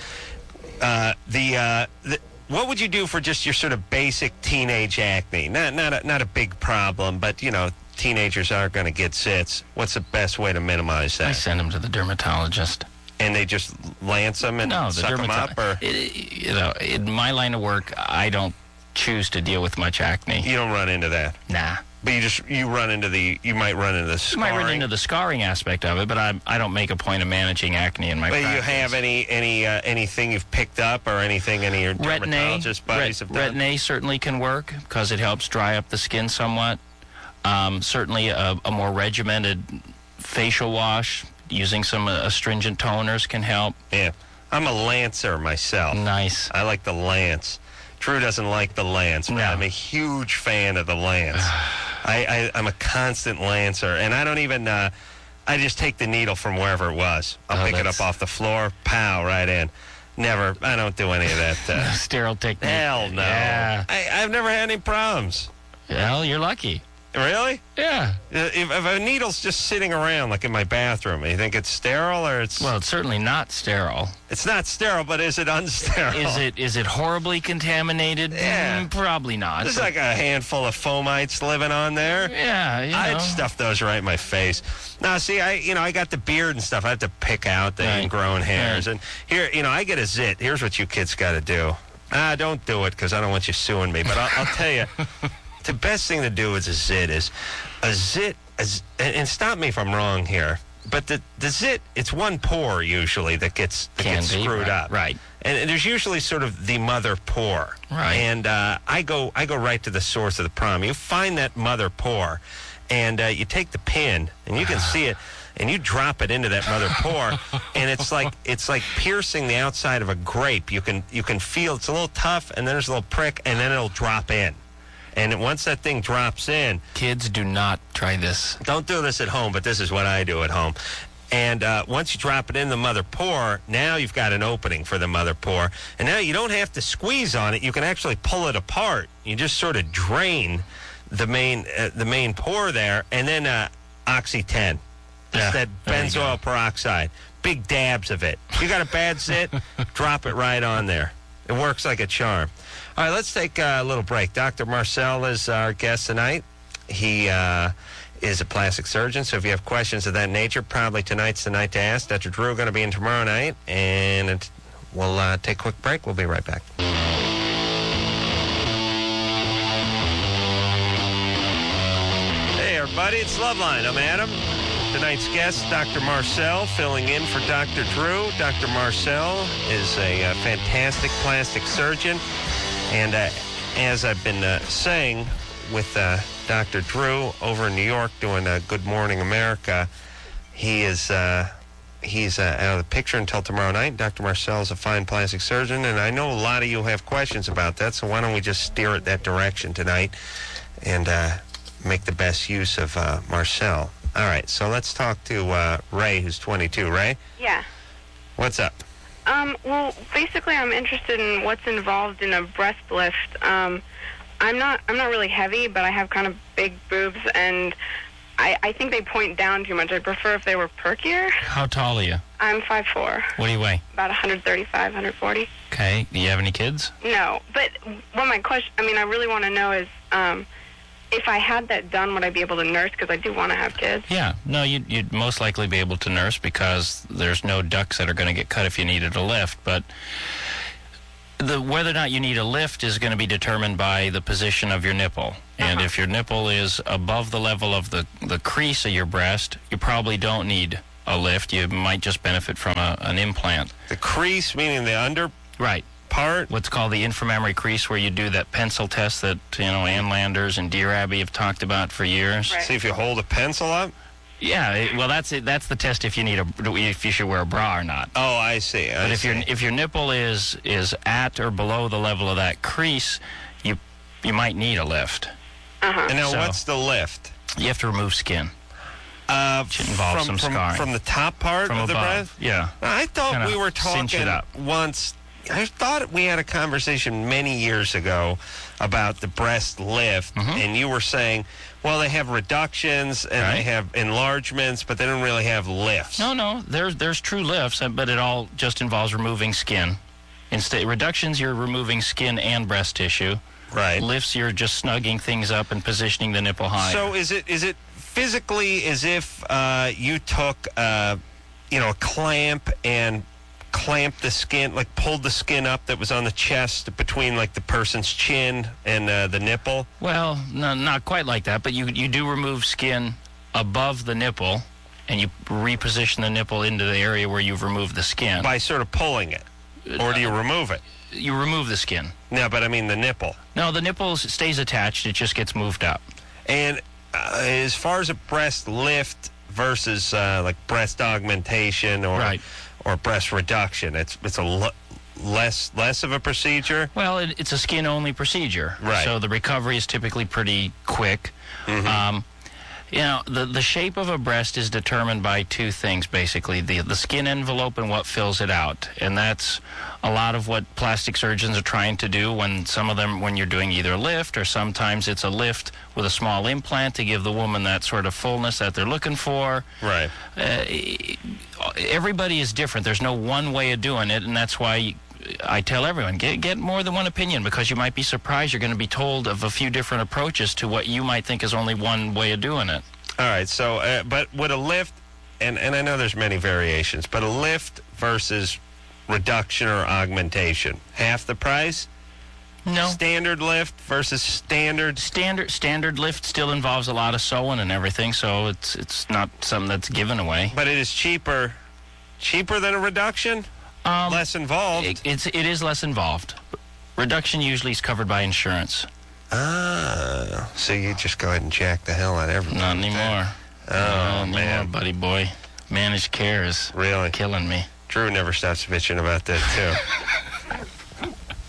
uh, the, uh, the what would you do for just your sort of basic teenage acne? Not not a, not a big problem, but, you know, teenagers are going to get zits. What's the best way to minimize I that? send them to the dermatologist. And they just lance them and No, the suck them up? Or dermatologist. You know, in my line of work, I don't choose to deal with much acne. you don't run into that? Nah. But you just, you run into the, you might run into the You scarring. might run into the scarring aspect of it, but I I don't make a point of managing acne in my But practice. you have any any uh, anything you've picked up or anything any of your Retin-A, dermatologist buddies have done? Retin-A certainly can work because it helps dry up the skin somewhat. Um, certainly a, a more regimented facial wash using some uh, astringent toners can help. Yeah, I'm a lancer myself. Nice. I like the lance. Drew doesn't like the lance, but No. I'm a huge fan of the lance. I, I I'm a constant lancer, and I don't even. Uh, I just take the needle from wherever it was. I'll Oh, pick it that's- up off the floor, pow, right in. Never. I don't do any of that. Uh, Sterile technique. hell no. Yeah. I, I've never had any problems. Well, you're lucky. Really? Yeah. Uh, If, if a needle's just sitting around, like in my bathroom, you think it's sterile or it's... Well, it's certainly not sterile. It's not sterile, but is it unsterile? Is it is it horribly contaminated? Yeah. Mm, probably not. There's like a handful of fomites living on there. yeah, you know. I'd stuff those right in my face. Now, see, I you know I got the beard and stuff. I have to pick out the Right. ingrown hairs. Right. And here, you know, I get a zit. Here's what you kids got to do. Ah, don't do it because I don't want you suing me. But I'll, I'll tell you, the best thing to do with a zit is a zit. A z- and, and stop me if I'm wrong here. But the the zit, it's one pore usually that gets that Can gets be, screwed right, up. right. And, and there's usually sort of the mother pore. Right. And uh, I go I go right to the source of the problem. You find that mother pore, and uh, you take the pin, and you can see it, and you drop it into that mother pore, and it's like it's like piercing the outside of a grape. You can you can feel it's a little tough, and then there's a little prick, and then it'll drop in. And once that thing drops in, Kids, do not try this. don't do this at home, but this is what I do at home. And uh, once you drop it in the mother pore, now you've got an opening for the mother pore. And now you don't have to squeeze on it. You can actually pull it apart. You just sort of drain the main uh, the main pore there, and then uh, Oxy ten. Just Yeah, that there you benzoyl peroxide. Big dabs of it. You got a bad zit, drop it right on there. It works like a charm. All right, let's take a little break. Doctor Marcel is our guest tonight. He uh, is a plastic surgeon, so if you have questions of that nature, probably tonight's the night to ask. Doctor Drew going to be in tomorrow night, and it, we'll uh, take a quick break. We'll be right back. Hey, everybody, it's Loveline. I'm Adam. Tonight's guest, Doctor Marcel, filling in for Doctor Drew. Doctor Marcel is a uh, fantastic plastic surgeon. And uh, as I've been uh, saying with uh, Doctor Drew over in New York doing uh, Good Morning America, he is uh, he's uh, out of the picture until tomorrow night. Doctor Marcel is a fine plastic surgeon, and I know a lot of you have questions about that, so why don't we just steer it that direction tonight and uh, make the best use of uh, Marcel. All right, so let's talk to uh, Ray, who's twenty-two. Ray, Yeah. what's up? Um, well, basically, I'm interested in what's involved in a breast lift. Um, I'm not, I'm not really heavy, but I have kind of big boobs, and I, I think they point down too much. I'd prefer if they were perkier. How tall are you? I'm five foot four, What do you weigh? about one thirty-five, one forty. Okay. Do you have any kids? No, but what my question, I mean, I really want to know is, um, if I had that done, would I be able to nurse? Because I do want to have kids. Yeah. No, you'd, you'd most likely be able to nurse because there's no ducts that are going to get cut if you needed a lift. But the whether or not you need a lift is going to be determined by the position of your nipple. And Uh-huh. if your nipple is above the level of the, the crease of your breast, you probably don't need a lift. You might just benefit from a, an implant. The crease, meaning the under Right. part? What's called the inframammary crease, where you do that pencil test that, you know, Ann Landers and Dear Abby have talked about for years. Right. See if you hold a pencil up? Yeah, it, well, that's it. That's the test if you need a if you should wear a bra or not. Oh, I see. I But if see. your if your nipple is is at or below the level of that crease, you you might need a lift. Uh-huh. And now, So- what's the lift? You have to remove skin Uh, Should involve from, some from, scarring. from the top part from of the above. breast? Yeah. I thought Kinda we were cinch it talking up. once. I thought we had a conversation many years ago about the breast lift, Mhm. and you were saying, well, they have reductions and they Right. have enlargements, but they don't really have lifts. No, no. There's there's true lifts, uh, but it all just involves removing skin. Instead, reductions, you're removing skin and breast tissue. Right. Lifts, you're just snugging things up and positioning the nipple higher. So is it is it physically as if uh, you took uh, you know a clamp and clamped the skin, like pulled the skin up that was on the chest between like the person's chin and uh, the nipple? Well, no, not quite like that, but you you do remove skin above the nipple, and you reposition the nipple into the area where you've removed the skin. By sort of pulling it, or do you remove it? You remove the skin. No, but I mean the nipple. No, the nipple stays attached. It just gets moved up. And uh, as far as a breast lift versus uh, like breast augmentation or Right. or breast reduction, it's it's a l- less less of a procedure. Well, it, it's a skin-only procedure. Right. So the recovery is typically pretty quick. Um, you know, the, the shape of a breast is determined by two things, basically. The, the skin envelope and what fills it out. And that's a lot of what plastic surgeons are trying to do when some of them, when you're doing either a lift or sometimes it's a lift with a small implant to give the woman that sort of fullness that they're looking for. Right. Uh, everybody is different. There's no one way of doing it, and that's why I tell everyone, get get more than one opinion, because you might be surprised. You're going to be told of a few different approaches to what you might think is only one way of doing it. All right. So, uh, but would a lift, and and I know there's many variations, but a lift versus reduction or augmentation, half the price? No. Standard lift versus standard. Standard standard lift still involves a lot of sewing and everything, so it's it's not something that's given away. But it is cheaper, cheaper than a reduction. Um, Less involved. It, it's it is less involved. Reduction usually is covered by insurance. Ah, so you just go ahead and jack the hell out of everything. Not anymore. Oh, Not anymore, man. buddy boy. Managed care is Really? killing me. Drew never stops bitching about that, too.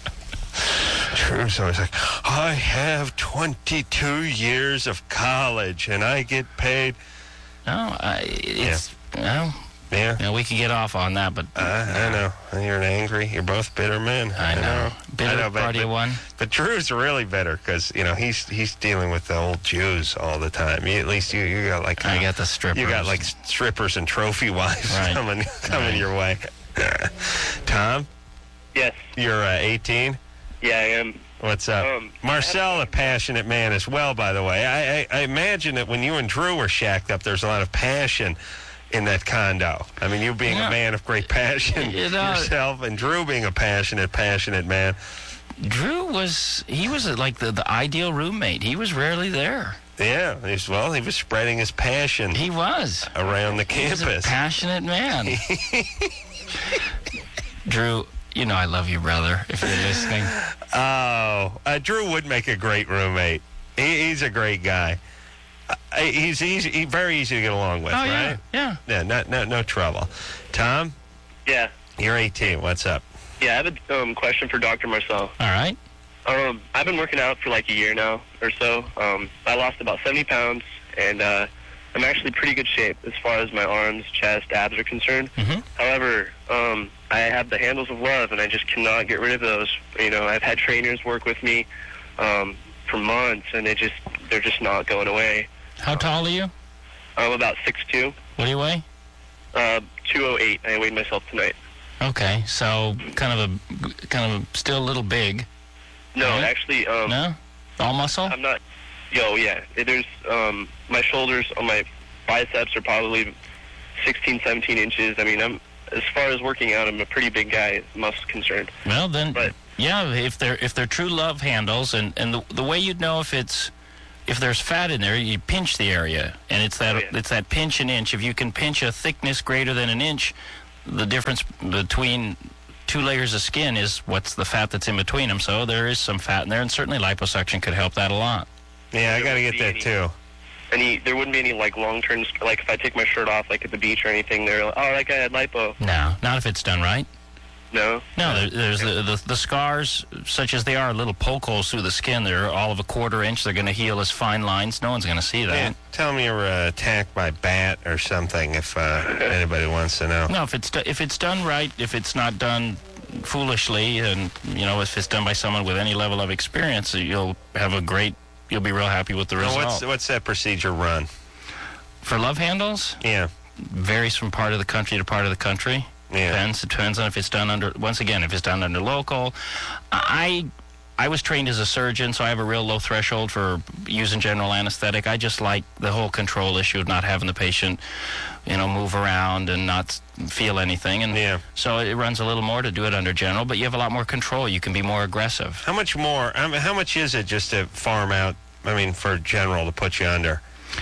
Drew's always like, I have twenty-two years of college, and I get paid. No, I, it's well, Yeah, you know, we could get off on that, but uh, I know. You're an angry. You're both bitter men. I know. Bitter I know, but, party but, one. but Drew's really bitter because, you know, he's he's dealing with the old Jews all the time. You, at least you, you got like... I got the strippers. You got like strippers and trophy wives Right. coming coming Right. your way. Tom, Yes. you're uh, eighteen. Yeah, I am. What's up? Um, Marcel, a passionate man as well, by the way. I, I, I imagine that when you and Drew were shacked up, there's a lot of passion in that condo. I mean, you being Yeah. a man of great passion You know- yourself, and Drew being a passionate, passionate man. Drew was he was uh, like the, the ideal roommate. He was rarely there. Yeah, he's, well, he was spreading his passion He was. around the He was a campus. passionate man. Drew, you know I love you, brother, if you're listening. Oh, uh, Drew would make a great roommate. He, he's a great guy. Uh, he's easy, he, very easy to get along with, Oh, right? yeah, yeah. Yeah, no, no, no trouble. Tom, Yeah. you're eighteen. What's up? Yeah, I have a um, question for Doctor Marcel. All right. Um, I've been working out for like a year now or so. Um, I lost about seventy pounds, and uh, I'm actually pretty good shape as far as my arms, chest, abs are concerned. Mhm. However, um, I have the handles of love, and I just cannot get rid of those. You know, I've had trainers work with me um, for months, and they just they're just not going away. How tall are you? I'm about six two. What do you weigh? Uh, two oh eight. I weighed myself tonight. Okay, so kind of a, kind of a, still a little big. No, Right. actually, um, No? All muscle? I'm not. Yo, yeah. There's um, my shoulders on my biceps are probably sixteen, seventeen inches. I mean, I'm as far as working out, I'm a pretty big guy, muscle concerned. Well, then, But- yeah, if they're if they're true love handles, and, and the, the way you'd know if it's if there's fat in there, you pinch the area, and it's that Oh, yeah. it's that pinch an inch. If you can pinch a thickness greater than an inch, the difference between two layers of skin is what's the fat that's in between them. So there is some fat in there, and certainly liposuction could help that a lot. Yeah, I got to get Be that any- too. Any, there wouldn't be any like long-term, like if I take my shirt off, like at the beach or anything, they're like, oh, that guy had lipo. No, not if it's done right. No. No, there, there's the, the the scars, such as they are, little poke holes through the skin. They're all of a quarter inch. They're going to heal as fine lines. No one's going to see that. Man, tell me you're uh, attacked by bat or something if uh, anybody wants to know. No, if it's do- if it's done right, if it's not done foolishly, and you know, if it's done by someone with any level of experience, you'll have a great. You'll be real happy with the Now, result. what's what's that procedure run? For love handles, Yeah, varies from part of the country to part of the country. yeah. Depends. It depends on if it's done under. Once again, if it's done under local, I. I was trained as a surgeon, so I have a real low threshold for using general anesthetic. I just like the whole control issue of not having the patient, you know, move around and not feel anything. And Yeah. so it runs a little more to do it under general, but you have a lot more control. You can be more aggressive. How much more? I mean, how much is it just to farm out? I mean, for general to put you under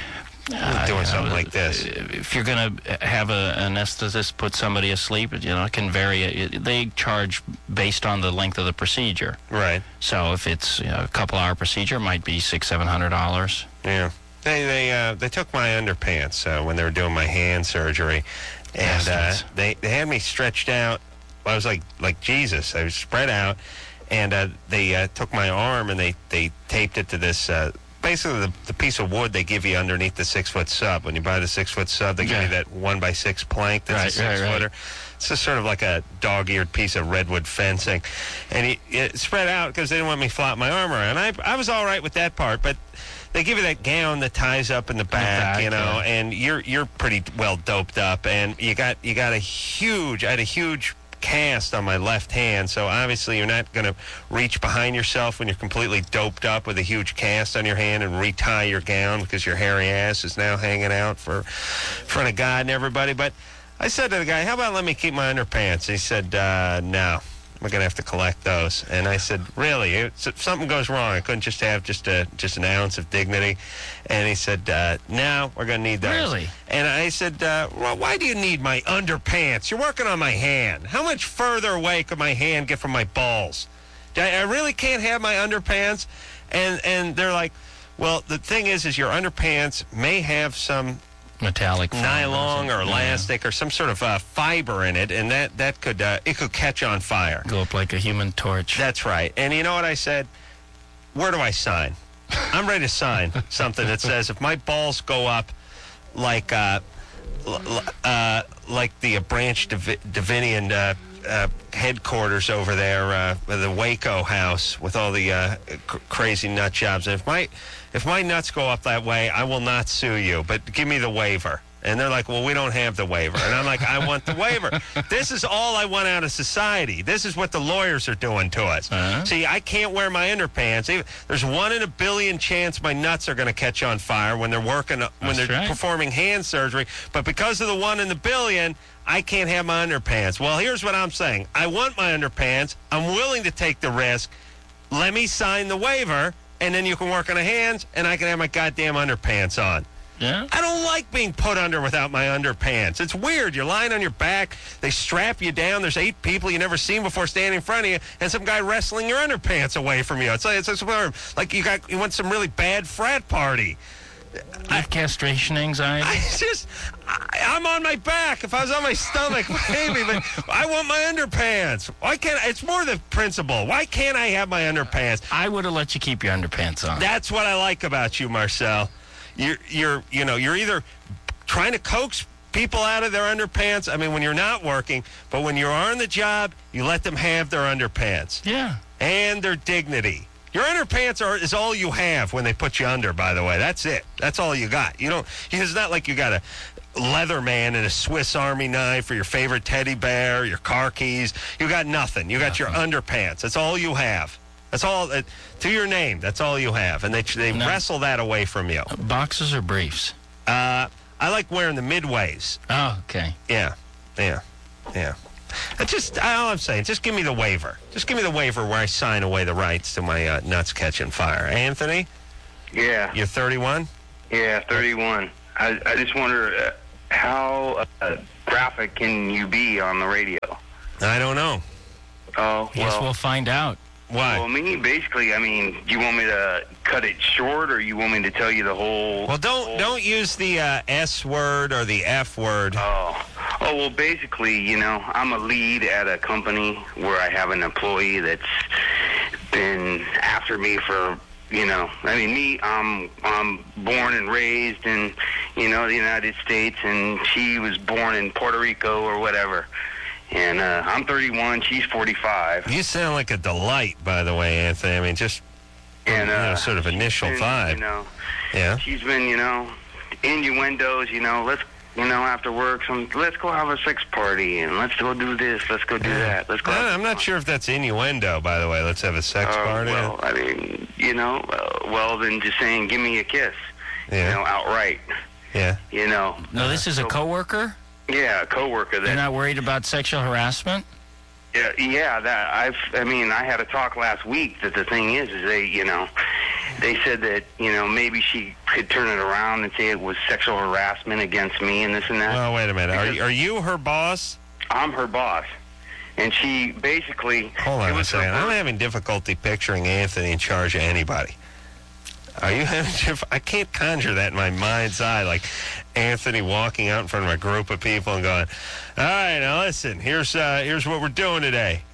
Uh, doing you something know, like this. If you're going to have a, an anesthetist put somebody asleep, you know, it can vary. It, they charge based on the length of the procedure. Right. So if it's you know, a couple hour procedure, it might be six, seven hundred dollars. Yeah. They they uh, they took my underpants uh, when they were doing my hand surgery, and uh, Bastards. they they had me stretched out. I was like like Jesus. I was spread out, and uh, they uh, took my arm and they, they taped it to this. Uh, basically, the, the piece of wood they give you underneath the six foot sub. When you buy the six foot sub, they give Yeah. you that one by six plank that's Right, a six right, right. footer. It's just sort of like a dog-eared piece of redwood fencing, and he, it spread out because they didn't want me to flop my arm around. I I was all right with that part, but they give you that gown that ties up in the back, back, you know, yeah. and you're you're pretty well doped up, and you got you got a huge I had a huge cast on my left hand, so obviously you're not going to reach behind yourself when you're completely doped up with a huge cast on your hand and retie your gown because your hairy ass is now hanging out for in front of God and everybody. But I said to the guy, how about let me keep my underpants? He said, uh, no, we're going to have to collect those. And I said, really? It's, if something goes wrong, I couldn't just have just a just an ounce of dignity. And he said, uh, no, we're going to need those. Really? And I said, uh, well, why do you need my underpants? You're working on my hand. How much further away could my hand get from my balls? I, I really can't have my underpants. And and they're like, well, the thing is, is your underpants may have some Metallic foam nylon or something. Yeah. elastic or some sort of uh, fiber in it, and that that could uh, it could catch on fire. Go up like a human torch. That's right. And you know what I said? Where do I sign? I'm ready to sign something that says if my balls go up like uh, l- l- uh, like the uh, Branch Dav- Davidian uh, uh, headquarters over there, uh, the Waco house with all the uh, cr- crazy nut jobs. And if my if my nuts go up that way, I will not sue you, but give me the waiver. And they're like, well, we don't have the waiver. And I'm like, I want the waiver. This is all I want out of society. This is what the lawyers are doing to us. Uh-huh. See, I can't wear my underpants. Even- There's one in a billion chance my nuts are going to catch on fire when they're working, when That's they're right. performing hand surgery. But because of the one in the billion, I can't have my underpants. Well, here's what I'm saying. I want my underpants. I'm willing to take the risk. Let me sign the waiver, and then you can work on the hands, and I can have my goddamn underpants on. Yeah. I don't like being put under without my underpants. It's weird. You're lying on your back. They strap you down. There's eight people you never seen before standing in front of you, and some guy wrestling your underpants away from you. It's like, it's like, like you got you went to some really bad frat party. You have castration anxiety? I just, I, I'm on my back. If I was on my stomach, maybe, but I want my underpants. Why can't I? It's more the principle. Why can't I have my underpants? I would have let you keep your underpants on. That's what I like about you, Marcel. You're, you're, you know, you're either trying to coax people out of their underpants. I mean, when you're not working, but when you're on the job, you let them have their underpants yeah. and their dignity. Your underpants are is all you have when they put you under. By the way, that's it. That's all you got. You don't. It's not like you got a Leatherman and a Swiss Army knife, or your favorite teddy bear, your car keys. You got nothing. You got Nothing. your underpants. That's all you have. That's all. Uh, to your name, that's all you have. And they they No. wrestle that away from you. Boxers or briefs? Uh, I like wearing the midways. Oh, okay. Yeah, yeah, yeah. I just, all I'm saying, just give me the waiver. Just give me the waiver where I sign away the rights to my uh, nuts catching fire. Anthony, Yeah, you're thirty-one? yeah, thirty-one. I, I just wonder uh, how uh, graphic can you be on the radio? I don't know. Oh, Yes, well, we'll find out. Why? well, me, basically, I mean, do you want me to cut it short, or you want me to tell you the whole... Well, don't whole- don't use the uh, S word or the F word. Oh, oh, well, basically, you know, I'm a lead at a company where I have an employee that's been after me for, you know, I mean, me, I'm, I'm born and raised in, you know, the United States, and she was born in Puerto Rico or whatever. And uh, I'm thirty-one, she's forty-five. You sound like a delight, by the way, Anthony. I mean, just And, you know, uh, sort of she's initial been, vibe. You know, Yeah. she's been, you know, innuendos, you know, let's, you know, after work, some, let's go have a sex party, and let's go do this, let's go do that, let's go. I- I'm not sure if that's innuendo, by the way. Let's have a sex Uh, party. well, I mean, you know, uh, well, then just saying, give me a kiss, yeah. you know, outright, yeah. you know. No, this is a So- coworker? Yeah, a coworker You're that. not worried about sexual harassment? Yeah, yeah, that I've. I mean, I had a talk last week that the thing is, is they, you know, they said that, you know, maybe she could turn it around and say it was sexual harassment against me and this and that. Well, wait a minute. Are Because- you, are you her boss? I'm her boss, and she basically. Hold it on a was her second. I'm birth- having difficulty picturing Anthony in charge of anybody. Are you having? diff- I can't conjure that in my mind's eye, like Anthony walking out in front of a group of people and going, "All right, now listen. Here's uh, here's what we're doing today."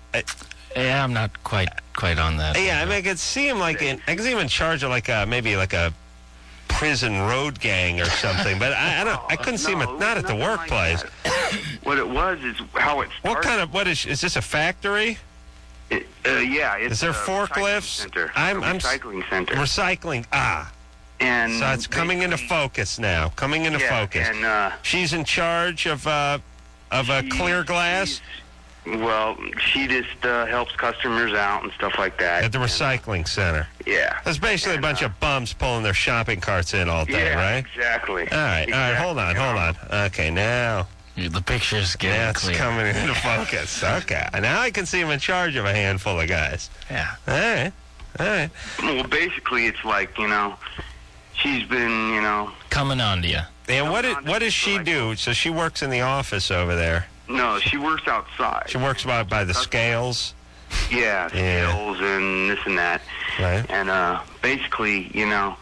Yeah, I'm not quite quite on that. Yeah, I mean, I could see him like in, I could see him in charge of like a maybe like a prison road gang or something. But I, I don't. I couldn't see him No, at, not at the nothing like workplace. that. What it was is how it started. What kind of what is is this a factory? It, uh, yeah, it's Is there a forklifts? recycling Center. I'm- a I'm s- recycling center. Recycling. Ah, and so it's coming into basically- focus now. Coming into yeah, focus. And uh, She's in charge of uh, of a she- clear glass she's- Well, she just uh, helps customers out and stuff like that. at the recycling center. Yeah. That's basically a And, bunch uh, of bums pulling their shopping carts in all day, yeah, right? exactly. All right, all right. Hold on, hold on. Okay, now The picture's getting now it's clear. coming into focus. Okay, now I can see him in charge of a handful of guys. Yeah. All right, all right. Well, basically, it's like, you know, she's been, you know, Coming on to you. And what Come did, on, what does she like- do? So she works in the office over there. no, she works outside. She works by by the scales, Yeah, Yeah. skills and this and that. right? And uh, basically, you know,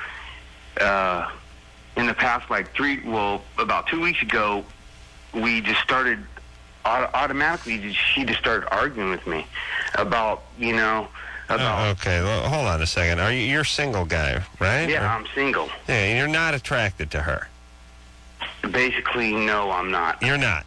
uh, in the past, like three, well, about two weeks ago, we just started auto- automatically. just- She just started arguing with me about, you know, about. Oh, okay, well, hold on a second. Are you you're a single guy, right? Yeah, Or- I'm single. yeah, and you're not attracted to her. Basically, no, I'm not. You're not.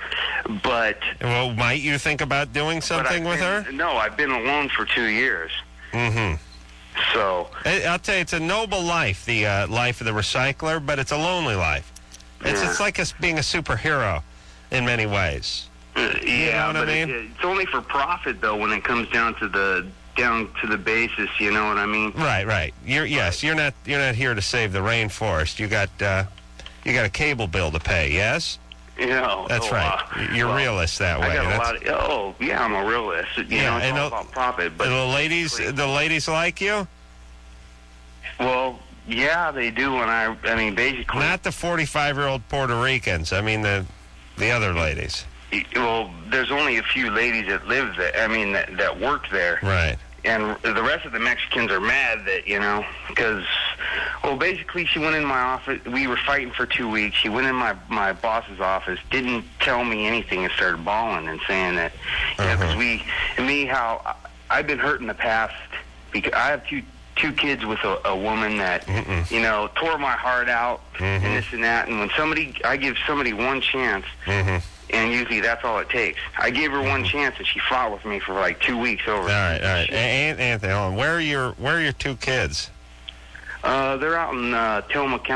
But Well, might you think about doing but something I've with been- her? No, I've been alone for two years. Mm-hmm. So I- I'll tell you, it's a noble life, the uh, life of the recycler, but it's a lonely life. It's Yeah. it's like us being a superhero in many ways. uh, yeah, know what I but mean? it, it's only for profit though. When it comes down to the down to the basis, you know what I mean? Right, right. You're yes, you're not you're not here to save the rainforest. You got uh, you got a cable bill to pay. Yes, You know, that's so, right. uh, You're well, realist that way. I got a That's- lot of, oh, yeah, I'm a realist. You Yeah, know, it's and all the- about profit. But the ladies, the ladies like you. well, yeah, they do. And I, I mean, basically, Not the forty-five-year-old Puerto Ricans. I mean the the other ladies. well, there's only a few ladies that live there. I mean, that, that work there. Right. And the rest of the Mexicans are mad that, you know, because, well, basically she went in my office. We were fighting for two weeks. She went in my, my boss's office, didn't tell me anything, and started bawling and saying that, you know, because Uh-huh. we, and me, how I've been hurt in the past because I have two two kids with a, a woman that, Mm-mm. you know, tore my heart out Mhm. and this and that. And when somebody, I give somebody one chance, Mm-hmm. and usually that's all it takes. I gave her one chance, and she fought with me for like two weeks over. All right, all right. An- Anthony, hold on. Where are your where are your two kids? Uh, they're out in uh, Tillamook County.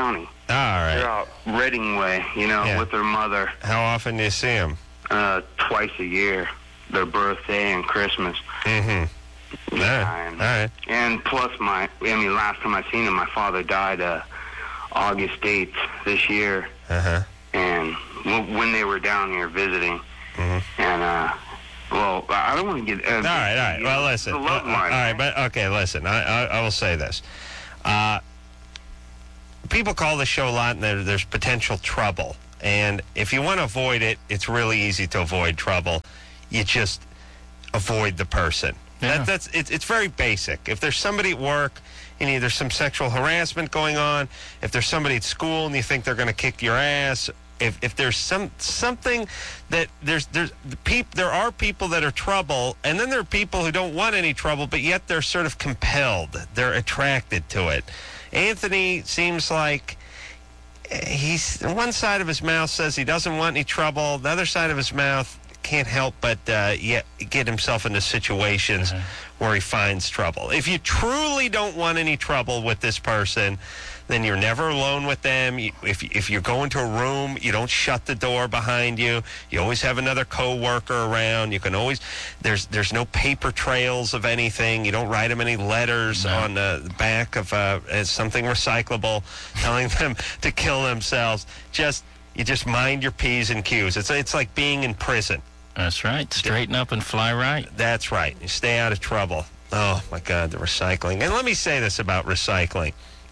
All right. They're out Reading Way, you know, Yeah. with their mother. How often do you see them? Uh, twice a year, their birthday and Christmas. Mm-hmm. All Yeah, right. and, All right. and plus, my, I mean, last time I seen him, my father died uh, August eighth this year. Uh-huh. And w- when they were down here visiting, Mm-hmm. and, uh, well, I don't want to get... Uh, All right, all right. Well, listen. The love Uh, line. all right, but, okay, listen. I, I, I will say this. Uh, people call the show a lot, and there, there's potential trouble. And if you want to avoid it, it's really easy to avoid trouble. You just avoid the person. Yeah. That, that's it, it's very basic. If there's somebody at work and either some sexual harassment going on, if there's somebody at school and you think they're going to kick your ass, if if there's some something that there's there's the peop, there are people that are trouble, and then there are people who don't want any trouble, but yet they're sort of compelled. They're attracted to it. Anthony seems like he's one side of his mouth says he doesn't want any trouble. The other side of his mouth can't help but uh, yet get himself into situations mm-hmm. where he finds trouble. If you truly don't want any trouble with this person, then you're never alone with them. You, if if you go into a room, you don't shut the door behind you. You always have another coworker around. You can always there's there's no paper trails of anything. You don't write them any letters no. on the back of uh, as something recyclable, telling them to kill themselves. Just you just mind your P's and Q's. It's it's like being in prison. That's right. Straighten up and fly right. That's right. You stay out of trouble. Oh my God, the recycling. And let me say this about recycling.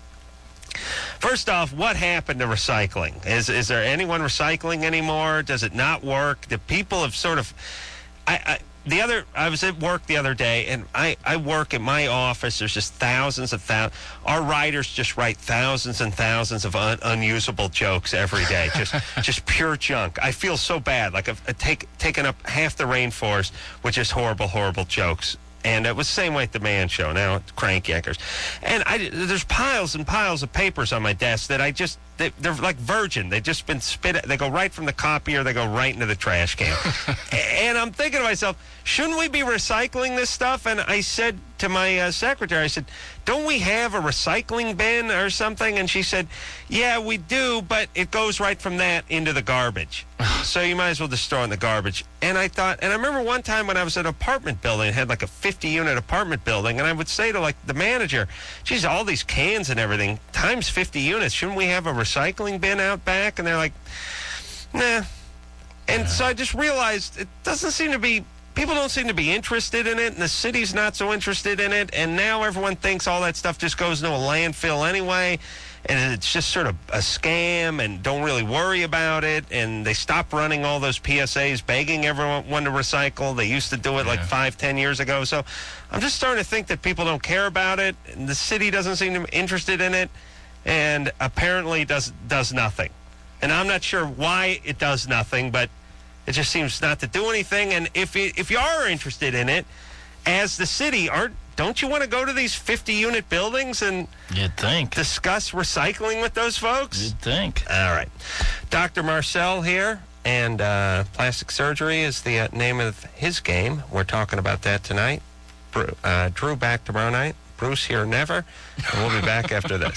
First off, what happened to recycling? Is is there anyone recycling anymore? Does it not work? The people have sort of... I, I the other... I was at work the other day, and I, I work at my office. There's just thousands of thousands... Our writers just write thousands and thousands of un, unusable jokes every day. Just just pure junk. I feel so bad. Like I've, I've take, taken up half the rainforest with just horrible, horrible jokes. And it was the same way at the Man Show. Now it's Crank Yankers. And I, there's piles and piles of papers on my desk that I just, they, they're like virgin. They've just been spit, they go right from the copier, they go right into the trash can. And I'm thinking to myself, shouldn't we be recycling this stuff? And I said to my uh, secretary, I said, don't we have a recycling bin or something? And she said, yeah, we do, but it goes right from that into the garbage. So you might as well just throw it in the garbage. And I thought, and I remember one time when I was at an apartment building, it had like a fifty-unit apartment building, and I would say to like the manager, geez, all these cans and everything, times fifty units, shouldn't we have a recycling bin out back? And they're like, nah. And so I just realized it doesn't seem to be, people don't seem to be interested in it, and the city's not so interested in it, and now everyone thinks all that stuff just goes into a landfill anyway, and it's just sort of a scam, and don't really worry about it, and they stopped running all those P S As begging everyone to recycle. They used to do it like yeah. five, ten years ago. So I'm just starting to think that people don't care about it, and the city doesn't seem to be interested in it, and apparently does does nothing. And I'm not sure why it does nothing, but it just seems not to do anything. And if you, if you are interested in it, as the city, aren't don't you want to go to these fifty-unit buildings and You'd think. discuss recycling with those folks? You'd think. All right. Doctor Marcel here, and uh, plastic surgery is the uh, name of his game. We're talking about that tonight. Bru- uh, Drew back tomorrow night. Bruce here never. And we'll be back after this.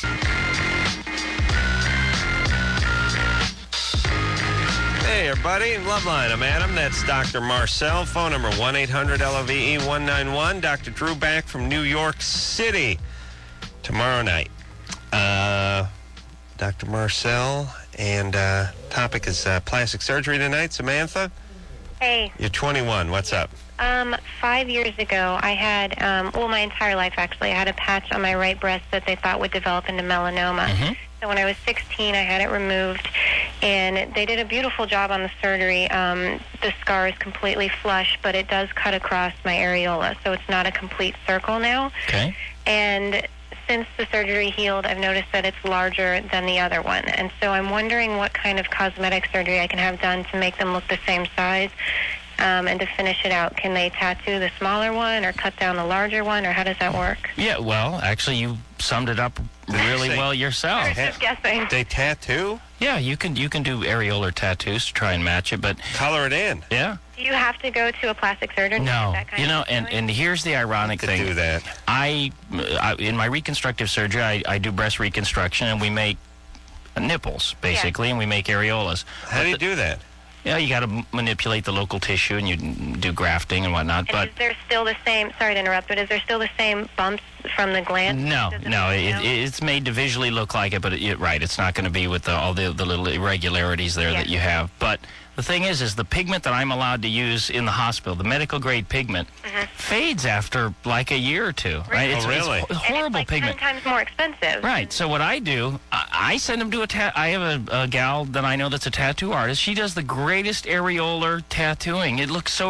Hey, everybody. Loveline, I'm Adam. That's Doctor Marcel. Phone number one eight hundred L O V E one nine one. Doctor Drew back from New York City tomorrow night. Uh, Doctor Marcel, and uh, topic is uh, plastic surgery tonight. Samantha? Hey. You're twenty-one. What's up? Um, five years ago, I had, um, well, my entire life, actually, I had a patch on my right breast that they thought would develop into melanoma. Mm-hmm. So when I was sixteen, I had it removed, and they did a beautiful job on the surgery. Um, the scar is completely flush, but it does cut across my areola, so it's not a complete circle now. Okay. And since the surgery healed, I've noticed that it's larger than the other one. And so I'm wondering what kind of cosmetic surgery I can have done to make them look the same size. Um, and to finish it out, can they tattoo the smaller one or cut down the larger one, or how does that work? Yeah, well, actually, you summed it up really well yourself. I was just guessing. They tattoo? Yeah, you can you can do areolar tattoos to try and match it, but... Color it in. Yeah. Do you have to go to a plastic surgeon? No. To get that kind You know, of and, and here's the ironic To thing. do that. I, I, in my reconstructive surgery, I, I do breast reconstruction, and we make nipples, basically, and we make areolas. How do you do that? Yeah, you got to m- manipulate the local tissue, and you do grafting and whatnot. And but is there still the same, sorry to interrupt, but is there still the same bumps from the gland? no, Does it no, really it, know? it's made to visually look like it, but it, it, right, it's not going to be with the, all the, the little irregularities there Yeah. that you have. But the thing is, is the pigment that I'm allowed to use in the hospital, the medical grade pigment, Mhm. fades after like a year or two. Right? Oh, It's, really? it's And horrible it's like pigment. ten times more expensive. Right. So what I do, I, I send them to a ta- I have a, a gal that I know that's a tattoo artist. She does the greatest areolar tattooing. It looks so